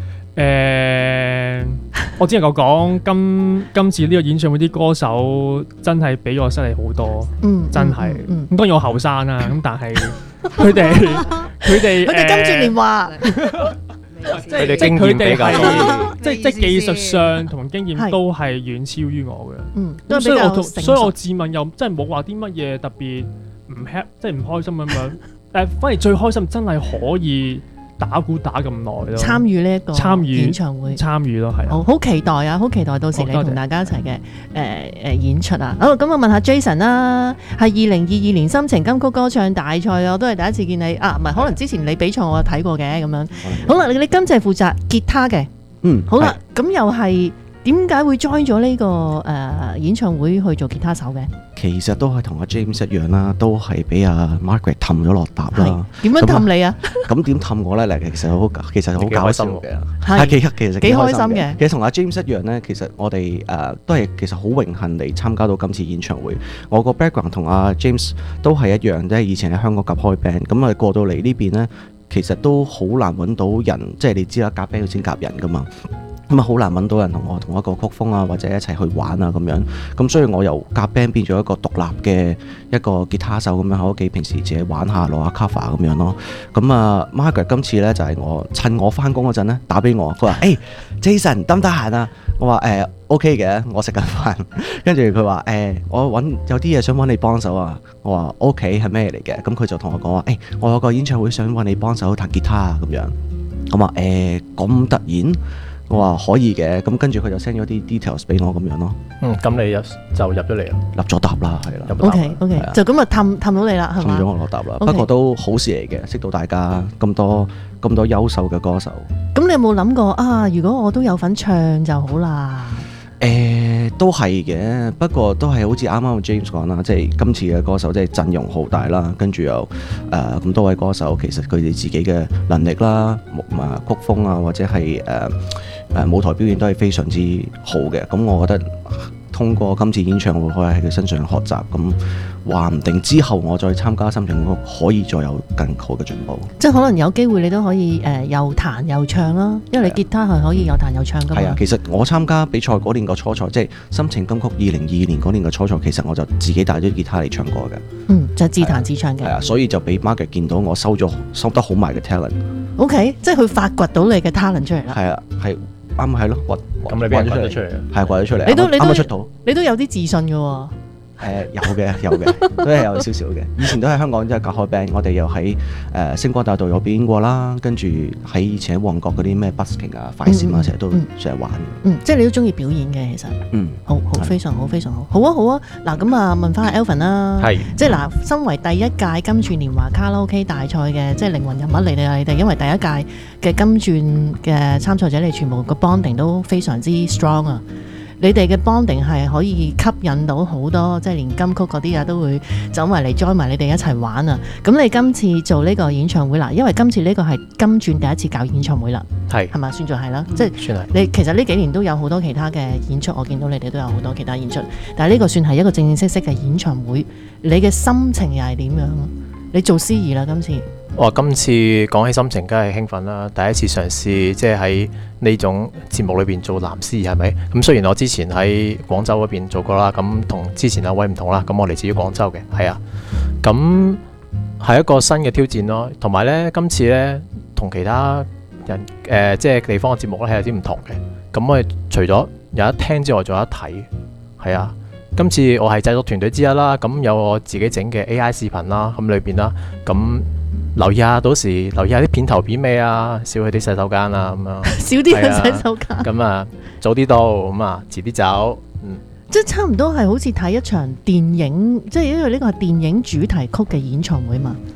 我只能夠講今次呢個演唱會啲歌手真係比我犀利好多，真係。咁當然我後生啦，咁但係佢哋跟住年華， 佢哋經驗比較多，即係技術上同經驗都係遠超於我嘅。 都比較成熟。 所以我自問又真係冇話啲乜嘢特別唔 happy，即係唔開心咁樣。反而最開心真係可以打鼓打咁耐咯， 參與呢一個演唱會， 參與咯，係好期待啊！好期待到時你同大家一齊嘅演出啊！好，咁我問下 Jason 啦，係2022年心情金曲歌唱大賽我都係第一次見你啊！唔係，可能之前你比賽我有睇過嘅咁樣。好啦，你今次係負責吉他嘅，好啦，咁又係點解會 join 咗呢個演唱會去做吉他手嘅？ 其實都係同阿 James 一樣啦，都係俾阿 Margaret 氹咗落搭啦。 點樣氹你啊？咁點氹我咧？其實好搞笑嘅，其實幾開心嘅。 其實同阿 James 一樣咧，其實我哋都係其實好榮幸嚟參加到今次演唱會。我個 background 同阿 James 都係一樣，即係以前喺香港夾開 band，咁啊過到嚟呢邊咧，其實都好難揾到人，即係你知啦，夾 band 要先夾人噶嘛。咁啊好難揾到人同我同一個曲風啊，或者一齊去玩啊咁樣。咁所以我由夾 band 變咗一個獨立嘅一個吉他手咁樣喺屋企平時自己玩下攞下 cover 咁樣咯。咁啊 Margaret 今次咧就係趁我翻工嗰陣咧打俾我，佢話Jason 得唔得閒啊？我話OK 嘅，我食緊飯。跟住佢話我有啲嘢想揾你幫手啊。我話 OK 係咩嚟嘅？咁佢就同我講話我有個演唱會想揾你幫手彈吉他啊咁樣。咁話咁突然？我話可以嘅，咁跟住佢就 send 咗啲 details 俾我咁樣咯。 咁你就入咗嚟啦， 立咗答啦，係啦。 OK，就咁啊氹到你啦，係嘛？ 氹咗我落答啦，不過都好事嚟嘅，識到大家咁多優秀嘅歌手。 咁你有冇諗過啊？如果我都有份唱就好啦。 都係嘅，不過都係好似啱啱 James 講啦，即係今次嘅歌手即係陣容好大啦，跟住又咁多位歌手，其實佢哋自己嘅能力啦、曲風啊，或者係舞台表現都係非常之好嘅。咁我覺得通過今次演唱會可以喺佢身上學習，咁話唔定之後我再參加心情金曲可以再有更好嘅進步。 即係可能有機會你都可以又彈又唱啦，因為你吉他係可以又彈又唱噶嘛。 係啊，其實我參加比賽嗰年個初賽，即係心情金曲2022年嗰年嘅初賽，其實我就自己帶咗吉他嚟唱歌嘅。 就自彈自唱嘅。 係啊，所以就俾 Margaret 見到我收得好埋嘅 talent。 OK， 即係佢發掘到你嘅 talent 出嚟啦。 係啊，係啱係咯， 咁你俾人掘咗出嚟， 係掘咗出嚟， 你都啱出到， 你都有啲自信嘅喎。 有嘅，都係有少少嘅。以前都喺香港即係隔開 band，我哋又喺星光大道有表演過啦，跟住喺以前喺旺角嗰啲咩 busking 啊、快閃啊，成日玩。 即係你都中意表演嘅其實。好非常好，非常好。好啊。嗱咁啊，問翻阿 Alvin 啦。係。即係嗱，身為第一屆金鑽年華卡拉 OK 大賽嘅即係靈魂人物嚟你哋，因為第一屆嘅金鑽嘅參賽者，你全部個 bonding 都非常之 strong 啊。你哋嘅 bonding 係可以吸引到好多，即係連金曲嗰啲啊都會走埋嚟 join 埋你哋一齊玩啊！咁你今次做呢個演唱會啦，因為今次呢個係金鑽第一次搞演唱會啦，係咪算作係啦？即係算係。 你其實呢幾年都有好多其他嘅演出，我見到你哋都有好多其他演出，但係呢個算係一個正正式式嘅演唱會，你嘅心情又係點樣？你做司儀啦，今次。 今次講起心情，梗係興奮啦！第一次嘗試即係喺呢種節目裏邊做男司儀，係咪？咁雖然我之前喺廣州嗰邊做過啦，咁同之前兩位唔同啦。咁我嚟自於廣州嘅，係啊。咁係一個新嘅挑戰咯。同埋呢，今次呢，同其他人即係地方嘅節目咧係有啲唔同嘅。咁我哋除咗有得聽之外，仲有得睇，係啊。今次我係製作團隊之一啦，咁有我自己整嘅 AI 視頻啦，咁裏邊啦，咁。留意下，到時留意下啲片頭片尾啊，少去啲洗手間啊，咁樣少啲去洗手間。 咁啊，早啲到，咁啊，遲啲走。 即係差唔多係好似睇一場電影，即係因為呢個係電影主題曲嘅演唱會嘛。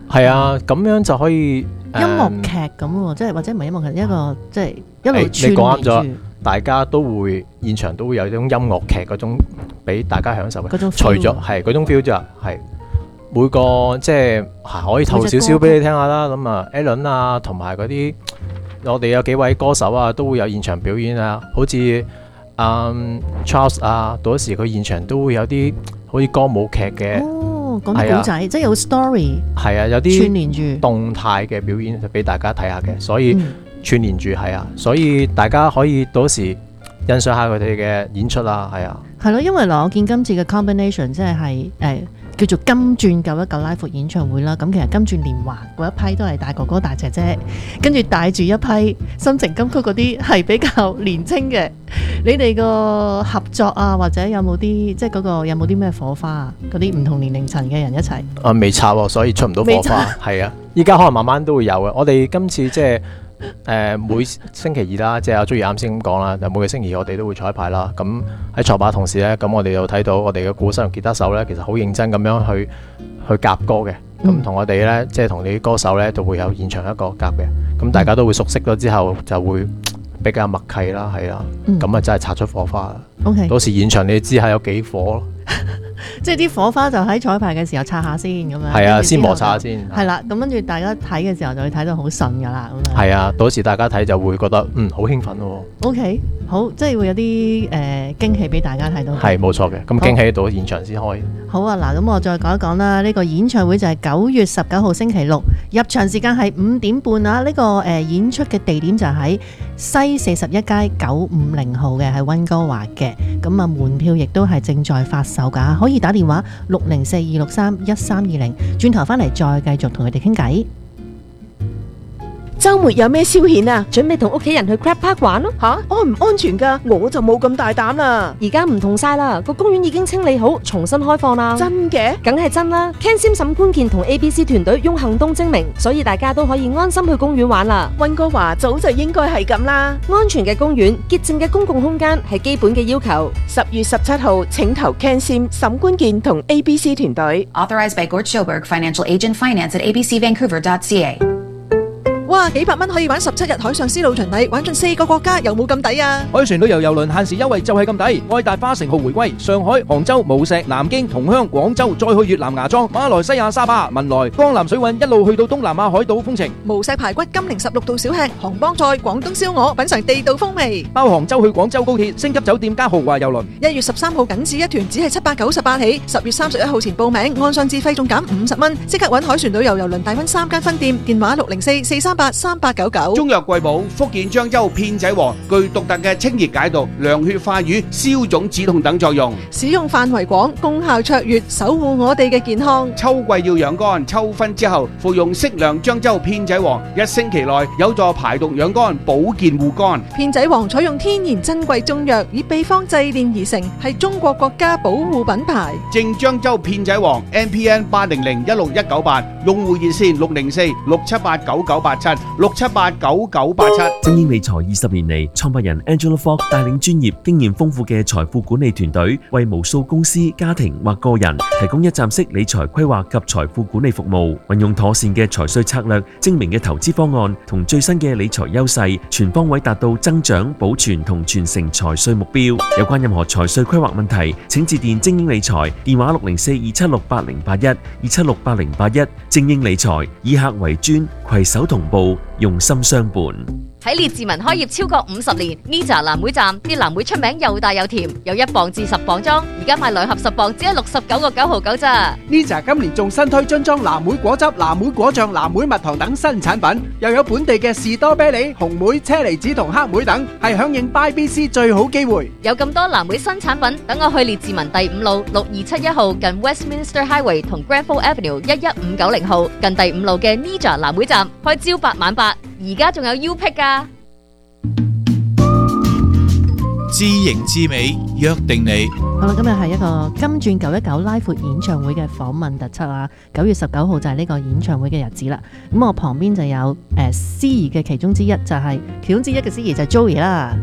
係啊，咁樣就可以音樂劇咁喎，即係或者唔係音樂劇，一個即係一路你講啱咗串連住。 大家都會現場都會有種音樂劇嗰種俾大家享受嘅， 嗰種 feel 除咗係嗰種 feel 啫，係每個即係可以透露少少俾你聽下啦。咁啊 Alan 啊，同埋嗰啲我哋有幾位歌手啊，都會有現場表演啊。好似Charles 啊，到時佢現場都會有啲好似歌舞劇嘅。 哦，講啲古仔，即係有 story。 係啊，有啲串連住動態嘅表演俾大家睇下嘅，所以串連住係啊，所以大家可以到時欣賞下佢哋嘅演出啦，係啊。 係咯，因為嗱，我見今次嘅 combination 即係叫做金鑽919拉闊演唱會啦。咁其實金鑽連環嗰一批都係大哥哥大姐姐，跟住帶住一批心情金曲嗰啲係比較年青嘅。你哋個合作啊，或者有冇啲即係嗰個有冇啲咩火花啊？嗰啲唔同年齡層嘅人一齊未插喎，所以出唔到火花。係啊，依家可能慢慢都會有嘅。我哋今次即係每星期二啦，即係阿 Joey 啱先咁講啦，就每個星期二我哋都會彩排啦。咁喺彩排同時咧，咁我哋又睇到我哋嘅鼓手同吉他手咧，其實好認真咁樣去夾歌嘅。咁同我哋咧，即係同你啲歌手咧，都會有現場一個夾嘅。咁大家都會熟悉咗之後，就會比較默契啦，係啦。咁啊真係擦出火花啦。 OK， 到時現場你知下有幾火咯。 即係啲火花就喺彩排嘅時候擦下先咁樣。 係啊，先摩擦下先。 係啦，咁跟住大家睇嘅時候就會睇到好順㗎啦。咁樣。 係啊，到時大家睇就會覺得好興奮喎。 OK，好，即係會有啲驚喜俾大家睇到。 係冇錯嘅，咁驚喜到現場先開。 好啊，嗱，咁我再講一講啦。呢個演唱會就係9月19號星期六，入場時間係5點半啊。呢個演出嘅地點就喺西41街950號嘅，喺溫哥華嘅。咁啊，門票亦都係正在發售㗎，可以打電話604-263-1320，轉頭翻嚟再繼續同佢哋傾偈。 週末有咩消遣啊？ 準備同屋企人去 Crab Park 玩咯。 吓，安唔安全㗎？我就冇咁大膽啦。 而家唔同晒啦，個公園已經清理好，重新開放啦。 真嘅？ 梗係真啦。Ken Sim 沈觀健同 ABC 團隊用行動證明，所以大家都可以安心去公園玩啦。 溫哥華早就應該係咁啦。 安全嘅公園、潔淨嘅公共空間係基本嘅要求。 10月17號請投 Ken Sim 沈觀健同 ABC 團隊。 Authorized by Gord Schoberg, Financial Agent, Finance at abcvancouver.ca。 哇！幾百蚊可以玩17日海上絲路巡禮，玩盡4個國家，有冇咁抵啊？ 海船旅遊郵輪限時優惠就係咁抵，愛大花城號回歸，上海、杭州、無錫、南京、同鄉、廣州，再去越南芽莊、馬來西亞沙巴、文萊、江南水韻，一路去到東南亞海島風情。 無錫排骨、金陵16道小吃、杭幫菜、廣東燒鵝，品嚐地道風味。 包杭州去廣州高鐵、星級酒店加豪華郵輪。 1月13號僅止一團，只係798起。10月31號前報名，按上自費仲減50蚊，即刻揾海船旅遊郵輪大溫3間分店，電話604-438-3899。 中藥貴寶福建漳州片仔癀具獨特嘅清熱解毒、涼血化瘀、消腫止痛等作用， 使用範圍廣，功效卓越，守護我哋嘅健康。 秋季要養肝，秋分之後服用適量漳州片仔癀，1星期內有助排毒養肝、保健護肝。 片仔癀採用天然珍貴中藥，以秘方製煉而成，係中國國家保護品牌。 正漳州片仔癀 NPN 800-16198，用戶熱線604-678-9987 678-9987。 精英理財20年嚟，創辦人 Angela Fogg 帶領專業、經驗豐富嘅財富管理團隊，為無數公司、家庭或個人提供一站式理財規劃及財富管理服務。運用妥善嘅財稅策略、精明嘅投資方案同最新嘅理財優勢，全方位達到增長、保存同傳承財稅目標。有關任何財稅規劃問題，請致電精英理財，電話604-276-8081 276-8081。精英理財以客為尊，攜手同步，用心相伴。 喺列治文開業超過50年 ，Nija 藍莓站啲藍莓出名又大又甜，有1磅至10磅裝，而家買2盒10磅只係69個9.99咋。 Nija 今年仲新推樽裝藍莓果汁、藍莓果醬、藍莓蜜糖等新產品，又有本地嘅士多啤梨、紅莓、車厘子同黑莓等，係響應 BYBC 最好機會。 有咁多藍莓新產品，等我去列治文第5路6271號近 Westminster Highway 同 Granville Avenue 11590號近第5路嘅 Nija 藍莓站，開朝8晚8。而家仲有 U-Pick 㗎。 知型知美，約定你。 好啦，今日係一個金鑽919拉闊演唱會嘅訪問特輯啊！9月19號就係呢個演唱會嘅日子啦。咁我旁邊就有司儀嘅其中之一，就係其中之一嘅司儀就係 Joey 啦。係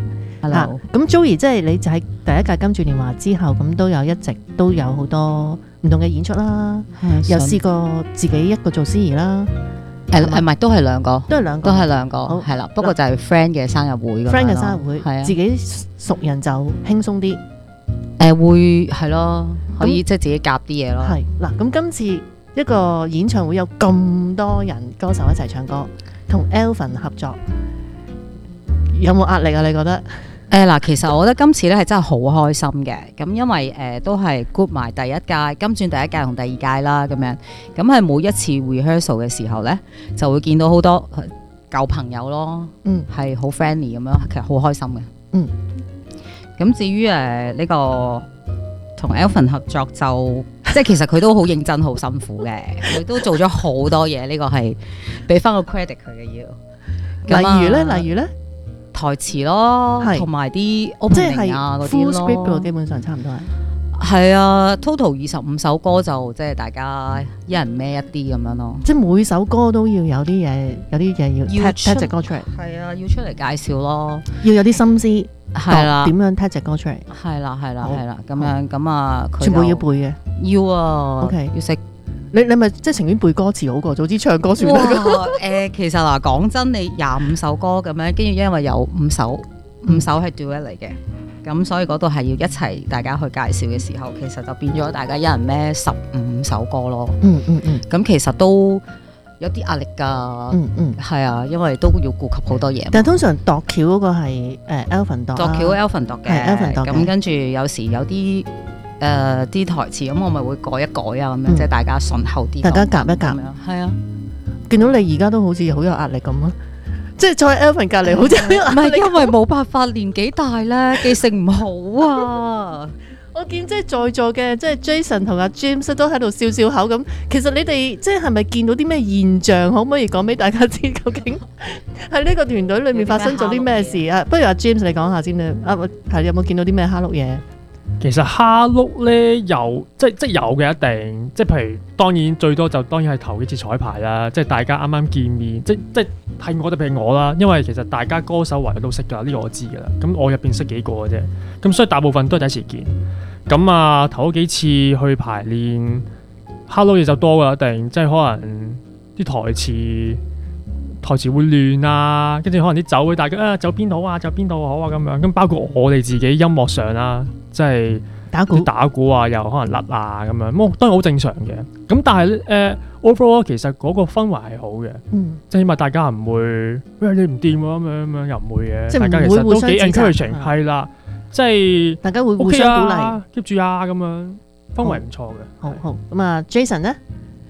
Hello 咁 Joey 即係你就喺第一屆金鑽年華之後，咁都有一直都有好多唔同嘅演出啦，又試過自己一個做司儀啦。 唔係都係兩個， 都係兩個， 係啦。不過就係 friend 嘅生日會咁樣咯。 friend 嘅生日會， 係啊， 自己熟人就輕鬆啲。 會係咯，可以即係自己夾啲嘢咯。 係嗱，咁今次一個演唱會有咁多人歌手一齊唱歌，同 Elvin 合作，有冇壓力啊？你覺得？ 嗱，其實我覺得今次咧係真係好開心嘅，咁因為都係 group 埋第一屆金鑽第一屆同第二屆啦，咁樣，咁係每一次 rehearsal 嘅時候咧，就會見到好多舊朋友咯，係好 friendly 咁樣，其實好開心嘅。咁至於呢個同 Elvin 合作就，即係其實佢都好認真、好辛苦嘅，佢都做咗好多嘢，呢個係俾翻個 credit 佢嘅要。 例如咧。 台詞咯，同埋啲 opening 啊嗰啲咯 full script 嘅基本上差唔多係啊 total 25首歌就即係大家一人孭一啲咁樣咯， 即係每首歌都要有啲嘢要踢隻歌出嚟， 係啊，要出嚟介紹咯， 要有啲心思， 係啦， 點樣踢隻歌出嚟， 係啦咁樣咁啊， 全部要背嘅， 要啊 ，OK 要識。 你咪即係情願背歌詞好過，早知唱歌算啦。 其實嗱，講真，你25首歌咁樣，跟住因為有5首係 duet 嚟嘅，咁所以嗰度係要一齊大家去介紹嘅時候，其實就變咗大家一人孭15首歌咯。咁其實都有啲壓力㗎。係啊，因為都要顧及好多嘢。 但係通常度橋嗰個係Elvin 度， 度橋 Elvin 度嘅， 係 Elvin 度嘅。 咁跟住有時有啲。啲台詞咁我咪會改一改啊，咁樣即係大家順口啲， 大家夾一夾， 係啊。 見到你而家都好似好有壓力咁咯，即係坐喺 Elvin 隔離好似唔係因為冇辦法，年紀大咧，記性唔好啊。 我見即係在座嘅即係 Jason 同阿 James 都喺度笑笑口咁。其實你哋即係咪見到啲咩現象？可唔可以講俾大家知？究竟喺呢個團隊裏面發生咗啲咩事啊？不如阿 James 你講下先啦。係有冇見到啲咩蝦碌嘢？ 其實蝦碌咧有即有嘅一定，即係譬如當然最多就當然係頭幾次彩排啦，即係大家啱啱見面，即係我哋譬如我啦，因為其實大家歌手圍都識㗎，呢個我知㗎啦。咁我入邊識幾個嘅啫，咁所以大部分都係第一次見。咁啊頭幾次去排練，蝦碌嘢就多㗎，一定即係可能啲台詞會亂啊，跟住可能啲走會大家走邊度啊，走邊度好啊咁樣。咁包括我哋自己音樂上啦，即係打鼓啊，又可能甩啊咁樣。咁當然好正常嘅。咁但係overall 其實嗰個氛圍係好嘅，即係起碼大家唔會你唔掂喎咁樣又唔會嘅。即係大家其實都幾 encouraging， 係啦，即係大家會互相鼓勵 ，keep 住啊咁樣，氛圍唔錯嘅。 好咁啊 ，Jason 咧？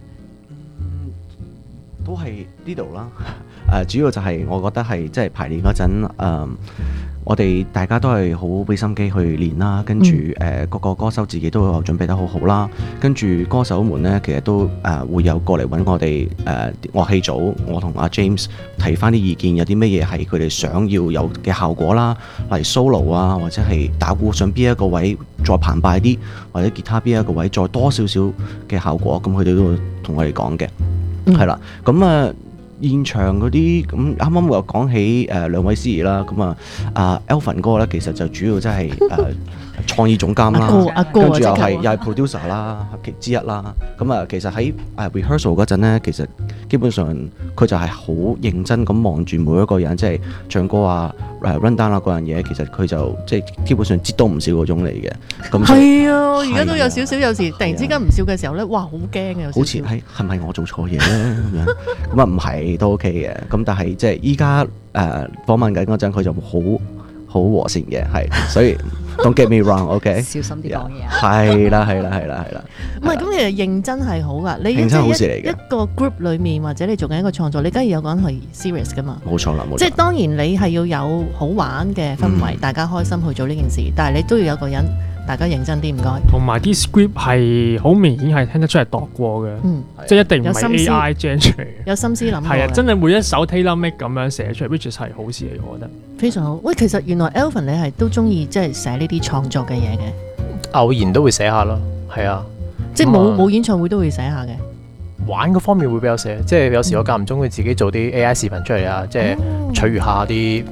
都係呢度啦，主要就係我覺得係即係排練嗰陣，我哋大家都係好俾心機去練啦，跟住各個歌手自己都有準備得好好啦，跟住歌手們呢，其實都會有過嚟揾我哋樂器組，我同阿 James 提翻啲意見，有啲咩嘢係佢哋想要有嘅效果啦，例如 solo 啊，或者係打鼓上邊一個位再澎湃啲，或者吉他邊一個位再多少少嘅效果，咁佢哋都會同我哋講嘅。係啦，咁現場嗰啲咁啱啱又講起兩位司儀啦，咁Elvin 哥咧其實就主要即係創意總監啦，跟住又係 producer 啦之一啦。咁其實喺rehearsal 嗰陣咧，其實基本上佢就係好認真咁望住每一個人，即係唱歌啊、run down 啊嗰樣嘢，其實佢就即係基本上知多唔少嗰種嚟嘅。咁係啊，而家都有少少，有時突然之間唔笑嘅時候咧，哇，好驚嘅，有少少。 好似係咪我做錯嘢咧咁樣？咁唔係都 OK 嘅。咁但係即係依家訪問緊嗰陣，佢就好和善嘅，係，所以 don't get me wrong，OK？ 小心啲講嘢啊！ 係啦。 唔係咁，其實認真係好噶。你認真好事嚟嘅。 一個 group 裏面或者你做緊一個創作，你梗係有個人係 serious 噶嘛？ 冇錯啦， 即係當然你係要有好玩嘅氛圍，大家開心去做呢件事，但係你都要有個人。大家認真啲，唔該。 同埋啲 script 係好明顯係聽得出係度過嘅，即係一定唔係 AI gen 出嚟嘅， 有心思諗過。 係啊，真係每一首 tailor make 咁樣寫出嚟 ，which 係好事嚟，我覺得。 非常好。喂，其實原來 Elvin 你係都中意即係寫呢啲創作嘅嘢嘅。 偶然都會寫下咯，係啊。 即係冇演唱會都會寫下嘅。 玩嗰方面會比較寫，即係有時我間唔中會自己做啲 AI 視頻出嚟啊，即係取悅下啲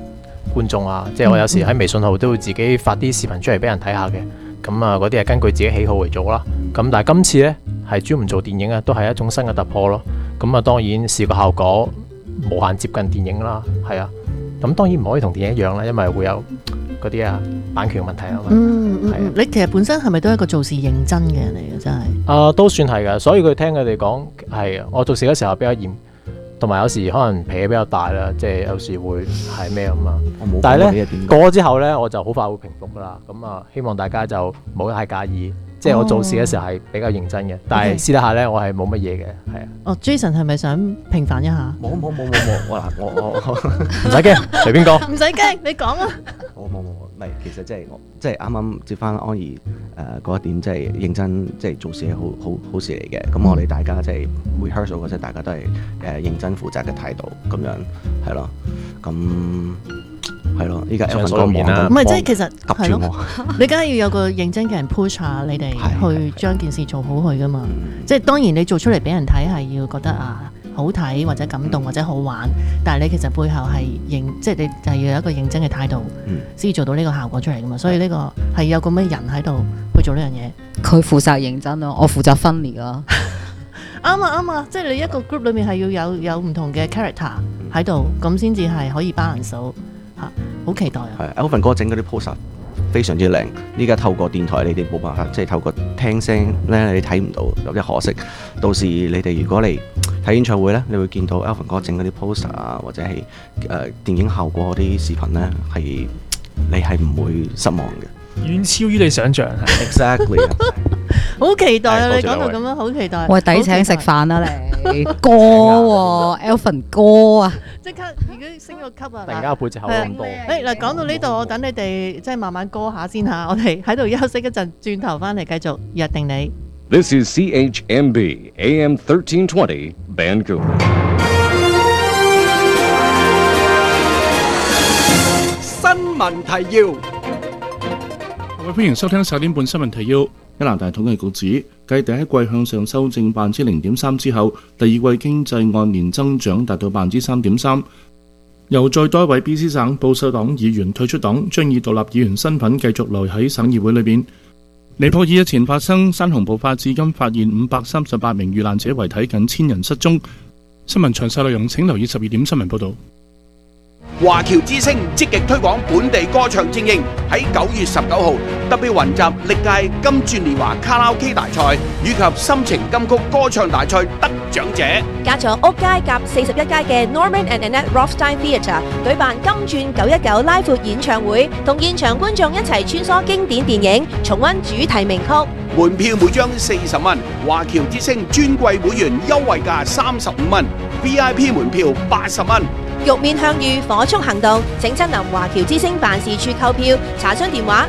觀眾啊，即係我有時喺微信號都會自己發啲視頻出嚟俾人睇下嘅。咁啊，嗰啲係根據自己喜好嚟做啦。咁但係今次呢，係專門做電影啊，都係一種新嘅突破咯。咁啊，當然視覺效果無限接近電影啦，係啊。咁當然唔可以同電影一樣啦，因為會有嗰啲版權問題啊嘛。 你其實本身係咪都係一個做事認真嘅人嚟嘅？真係都算係㗎，所以佢聽佢哋講係啊。我做事嗰時候比較嚴，同埋有時可能脾氣比較大啦，即係有時會係咩咁啊。但係咧過咗之後咧，我就好快會平復㗎啦。咁啊，希望大家就唔好太介意。即係我做事嘅時候係比較認真嘅，但係私底下咧我係冇乜嘢嘅，係啊。 Jason 係咪想平反一下？ 冇，我唔使驚，隨便講。 唔使驚，你講啊。 冇，唔係，其實即係啱啱接翻安怡嗰一點，即係認真，即係做事係好事嚟嘅。咁我哋大家即係 rehearsal 嗰陣，大家都係認真負責嘅態度，咁樣係咯，咁。係咯，依家 Elvin 哥忙啦， 唔係即係其實急住我， 你梗係要有個認真嘅人 push 下你哋去將件事做好佢噶嘛。即係當然你做出嚟俾人睇係要覺得好睇或者感動或者好玩，但係你其實背後係即係你就係要有一個認真嘅態度先做到呢個效果出嚟噶嘛。所以呢個係有咁嘅人喺度去做呢樣嘢。 佢負責認真咯，我負責分裂咯。 啱啊！即係你一個 group 裏面係要有唔同嘅 character 喺度，咁先至係可以 balance 到。好期待啊！ 係 Elvin 哥整嗰啲 poster 非常之靚。依家透過電台，你哋冇辦法，即係透過聽聲咧，你睇唔到，有啲可惜。到時你哋如果嚟睇演唱會咧，你會見到 Elvin 哥整嗰啲 poster 啊，或者係電影效果嗰啲視頻咧，係你係唔會失望嘅， 遠超於你想象。 Exactly 好期待啊！你講到咁樣，好期待。 喂，抵請食飯啦你，歌喎 ，Elvin 歌啊！ 即刻已經升個級啊！ 突然間背脊口咁多。 嗱，講到呢度，我等你哋即係慢慢歌下先嚇。我哋喺度休息一陣，轉頭翻嚟繼續約定你。 This is CHMB AM 1320 Vancouver。 新聞提要。 各位歡迎收聽10點半新聞提要。加拿大統計局指，繼第一季向上修正0.3%之後，第二季經濟按年增長達到3.3%。由再多一位 BC 省保守黨議員退出黨，將以獨立議員身份繼續留喺省議會裏邊。尼泊爾日前發生山洪爆發，至今發現538名遇難者遺體，近1000人失蹤。新聞詳細內容請留意12點新聞報導。 華僑之聲積極推廣本地歌唱精英，喺9月19號特別雲集歷屆金鑽年華卡拉 OK 大賽以及心情金曲歌唱大賽得獎者， 加咗屋街夾41街嘅 Norman and Annette Rothstein Theatre 舉辦金鑽919拉闊演唱會，同現場觀眾一齊穿梭經典電影，重溫主題名曲。 門票每張40蚊，華僑之聲尊貴會員優惠價35蚊 ，VIP 門票80蚊。 玉面向御，火速行動！請親臨華僑之聲辦事處購票，查詢電話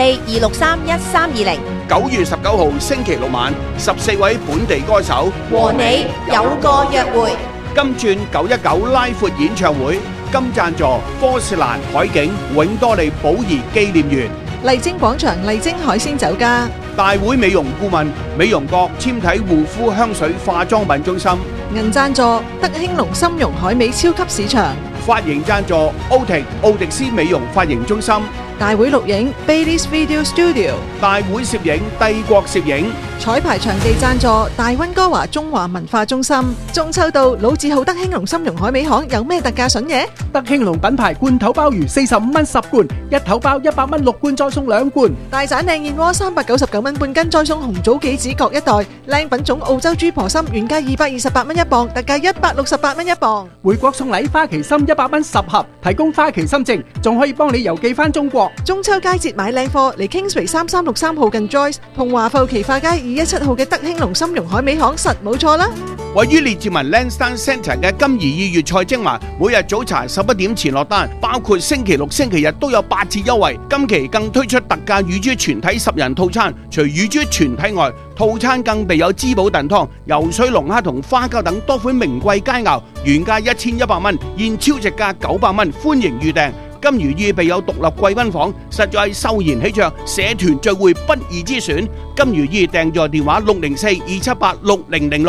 604-263-1320。 9月19號星期六晚，14位本地歌手和你有個約會。 金鑽919拉闊演唱會，金贊助波士蘭海景永多利寶儀紀念園。 麗晶廣場麗晶海鮮酒家。 大會美容顧問美容閣纖體護膚香水化妝品中心。 銀贊助德興隆參茸海味超級市場。 髮型贊助奧迪斯美容髮型中心。 大會錄影 Baileys Video Studio。 大會攝影帝國攝影。 彩排場地贊助大溫哥華中華文化中心。中秋到老字號德興隆參茸海味行有咩特價筍嘢？ 德興隆品牌罐頭鮑魚45蚊10罐，一頭包100蚊6罐再送2罐。 大盞靚燕窩399蚊半斤再送紅棗杞子各一袋。靚品種澳洲豬婆心原價228蚊一磅，特價168蚊一磅。 回國送禮花旗參100蚊10盒，提供花旗參證，仲可以幫你郵寄翻中國。 中秋佳節買靚貨嚟 Kingsway 3363號近 Joyce 同華埠奇化街217號嘅德興隆參茸海味行實冇錯啦。 位於列治文 Lansdowne Centre 嘅金怡粵菜精華，每日早茶11點前落單，包括星期六、星期日都有8折優惠。今期更推出特價乳豬全體10人套餐，除乳豬全體外，套餐更備有滋補燉湯、游水龍蝦同花膠等多款名貴佳肴，原價1100蚊，現超值價900蚊，歡迎預訂。金如意備有獨立貴賓房，實在係秀賢喜鵲，社團聚會不二之選。金如意訂座電話604-278-6006。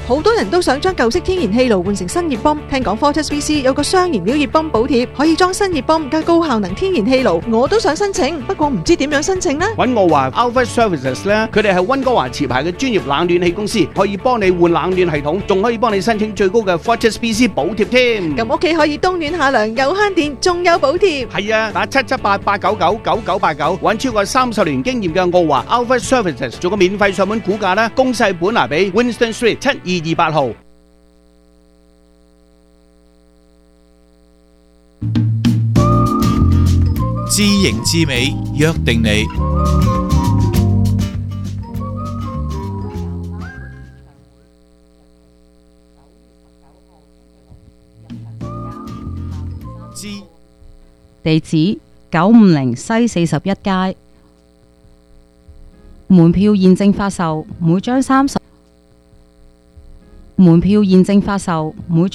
好多人都想將舊式天然氣爐換成新熱泵，聽講 Fortis BC 有個雙燃料熱泵補貼，可以裝新熱泵加高效能天然氣爐，我都想申請，不過唔知點樣申請呢？ 揾我話 Alpha Services 咧，佢哋係溫哥華持牌嘅專業冷暖氣公司，可以幫你換冷暖系統，仲可以幫你申請最高嘅 Fortis BC 補貼添。 咁屋企可以冬暖夏涼，又慳電，仲有補貼。 係啊，打778-899-9989，揾超過30年經驗嘅澳華 Alpha Services 做個免費上門估價啦，公細本拿比 Winston Street 7228號。 知型知美，約定你。 地址950西41街，門票現正發售，每張30。門票現正發售，每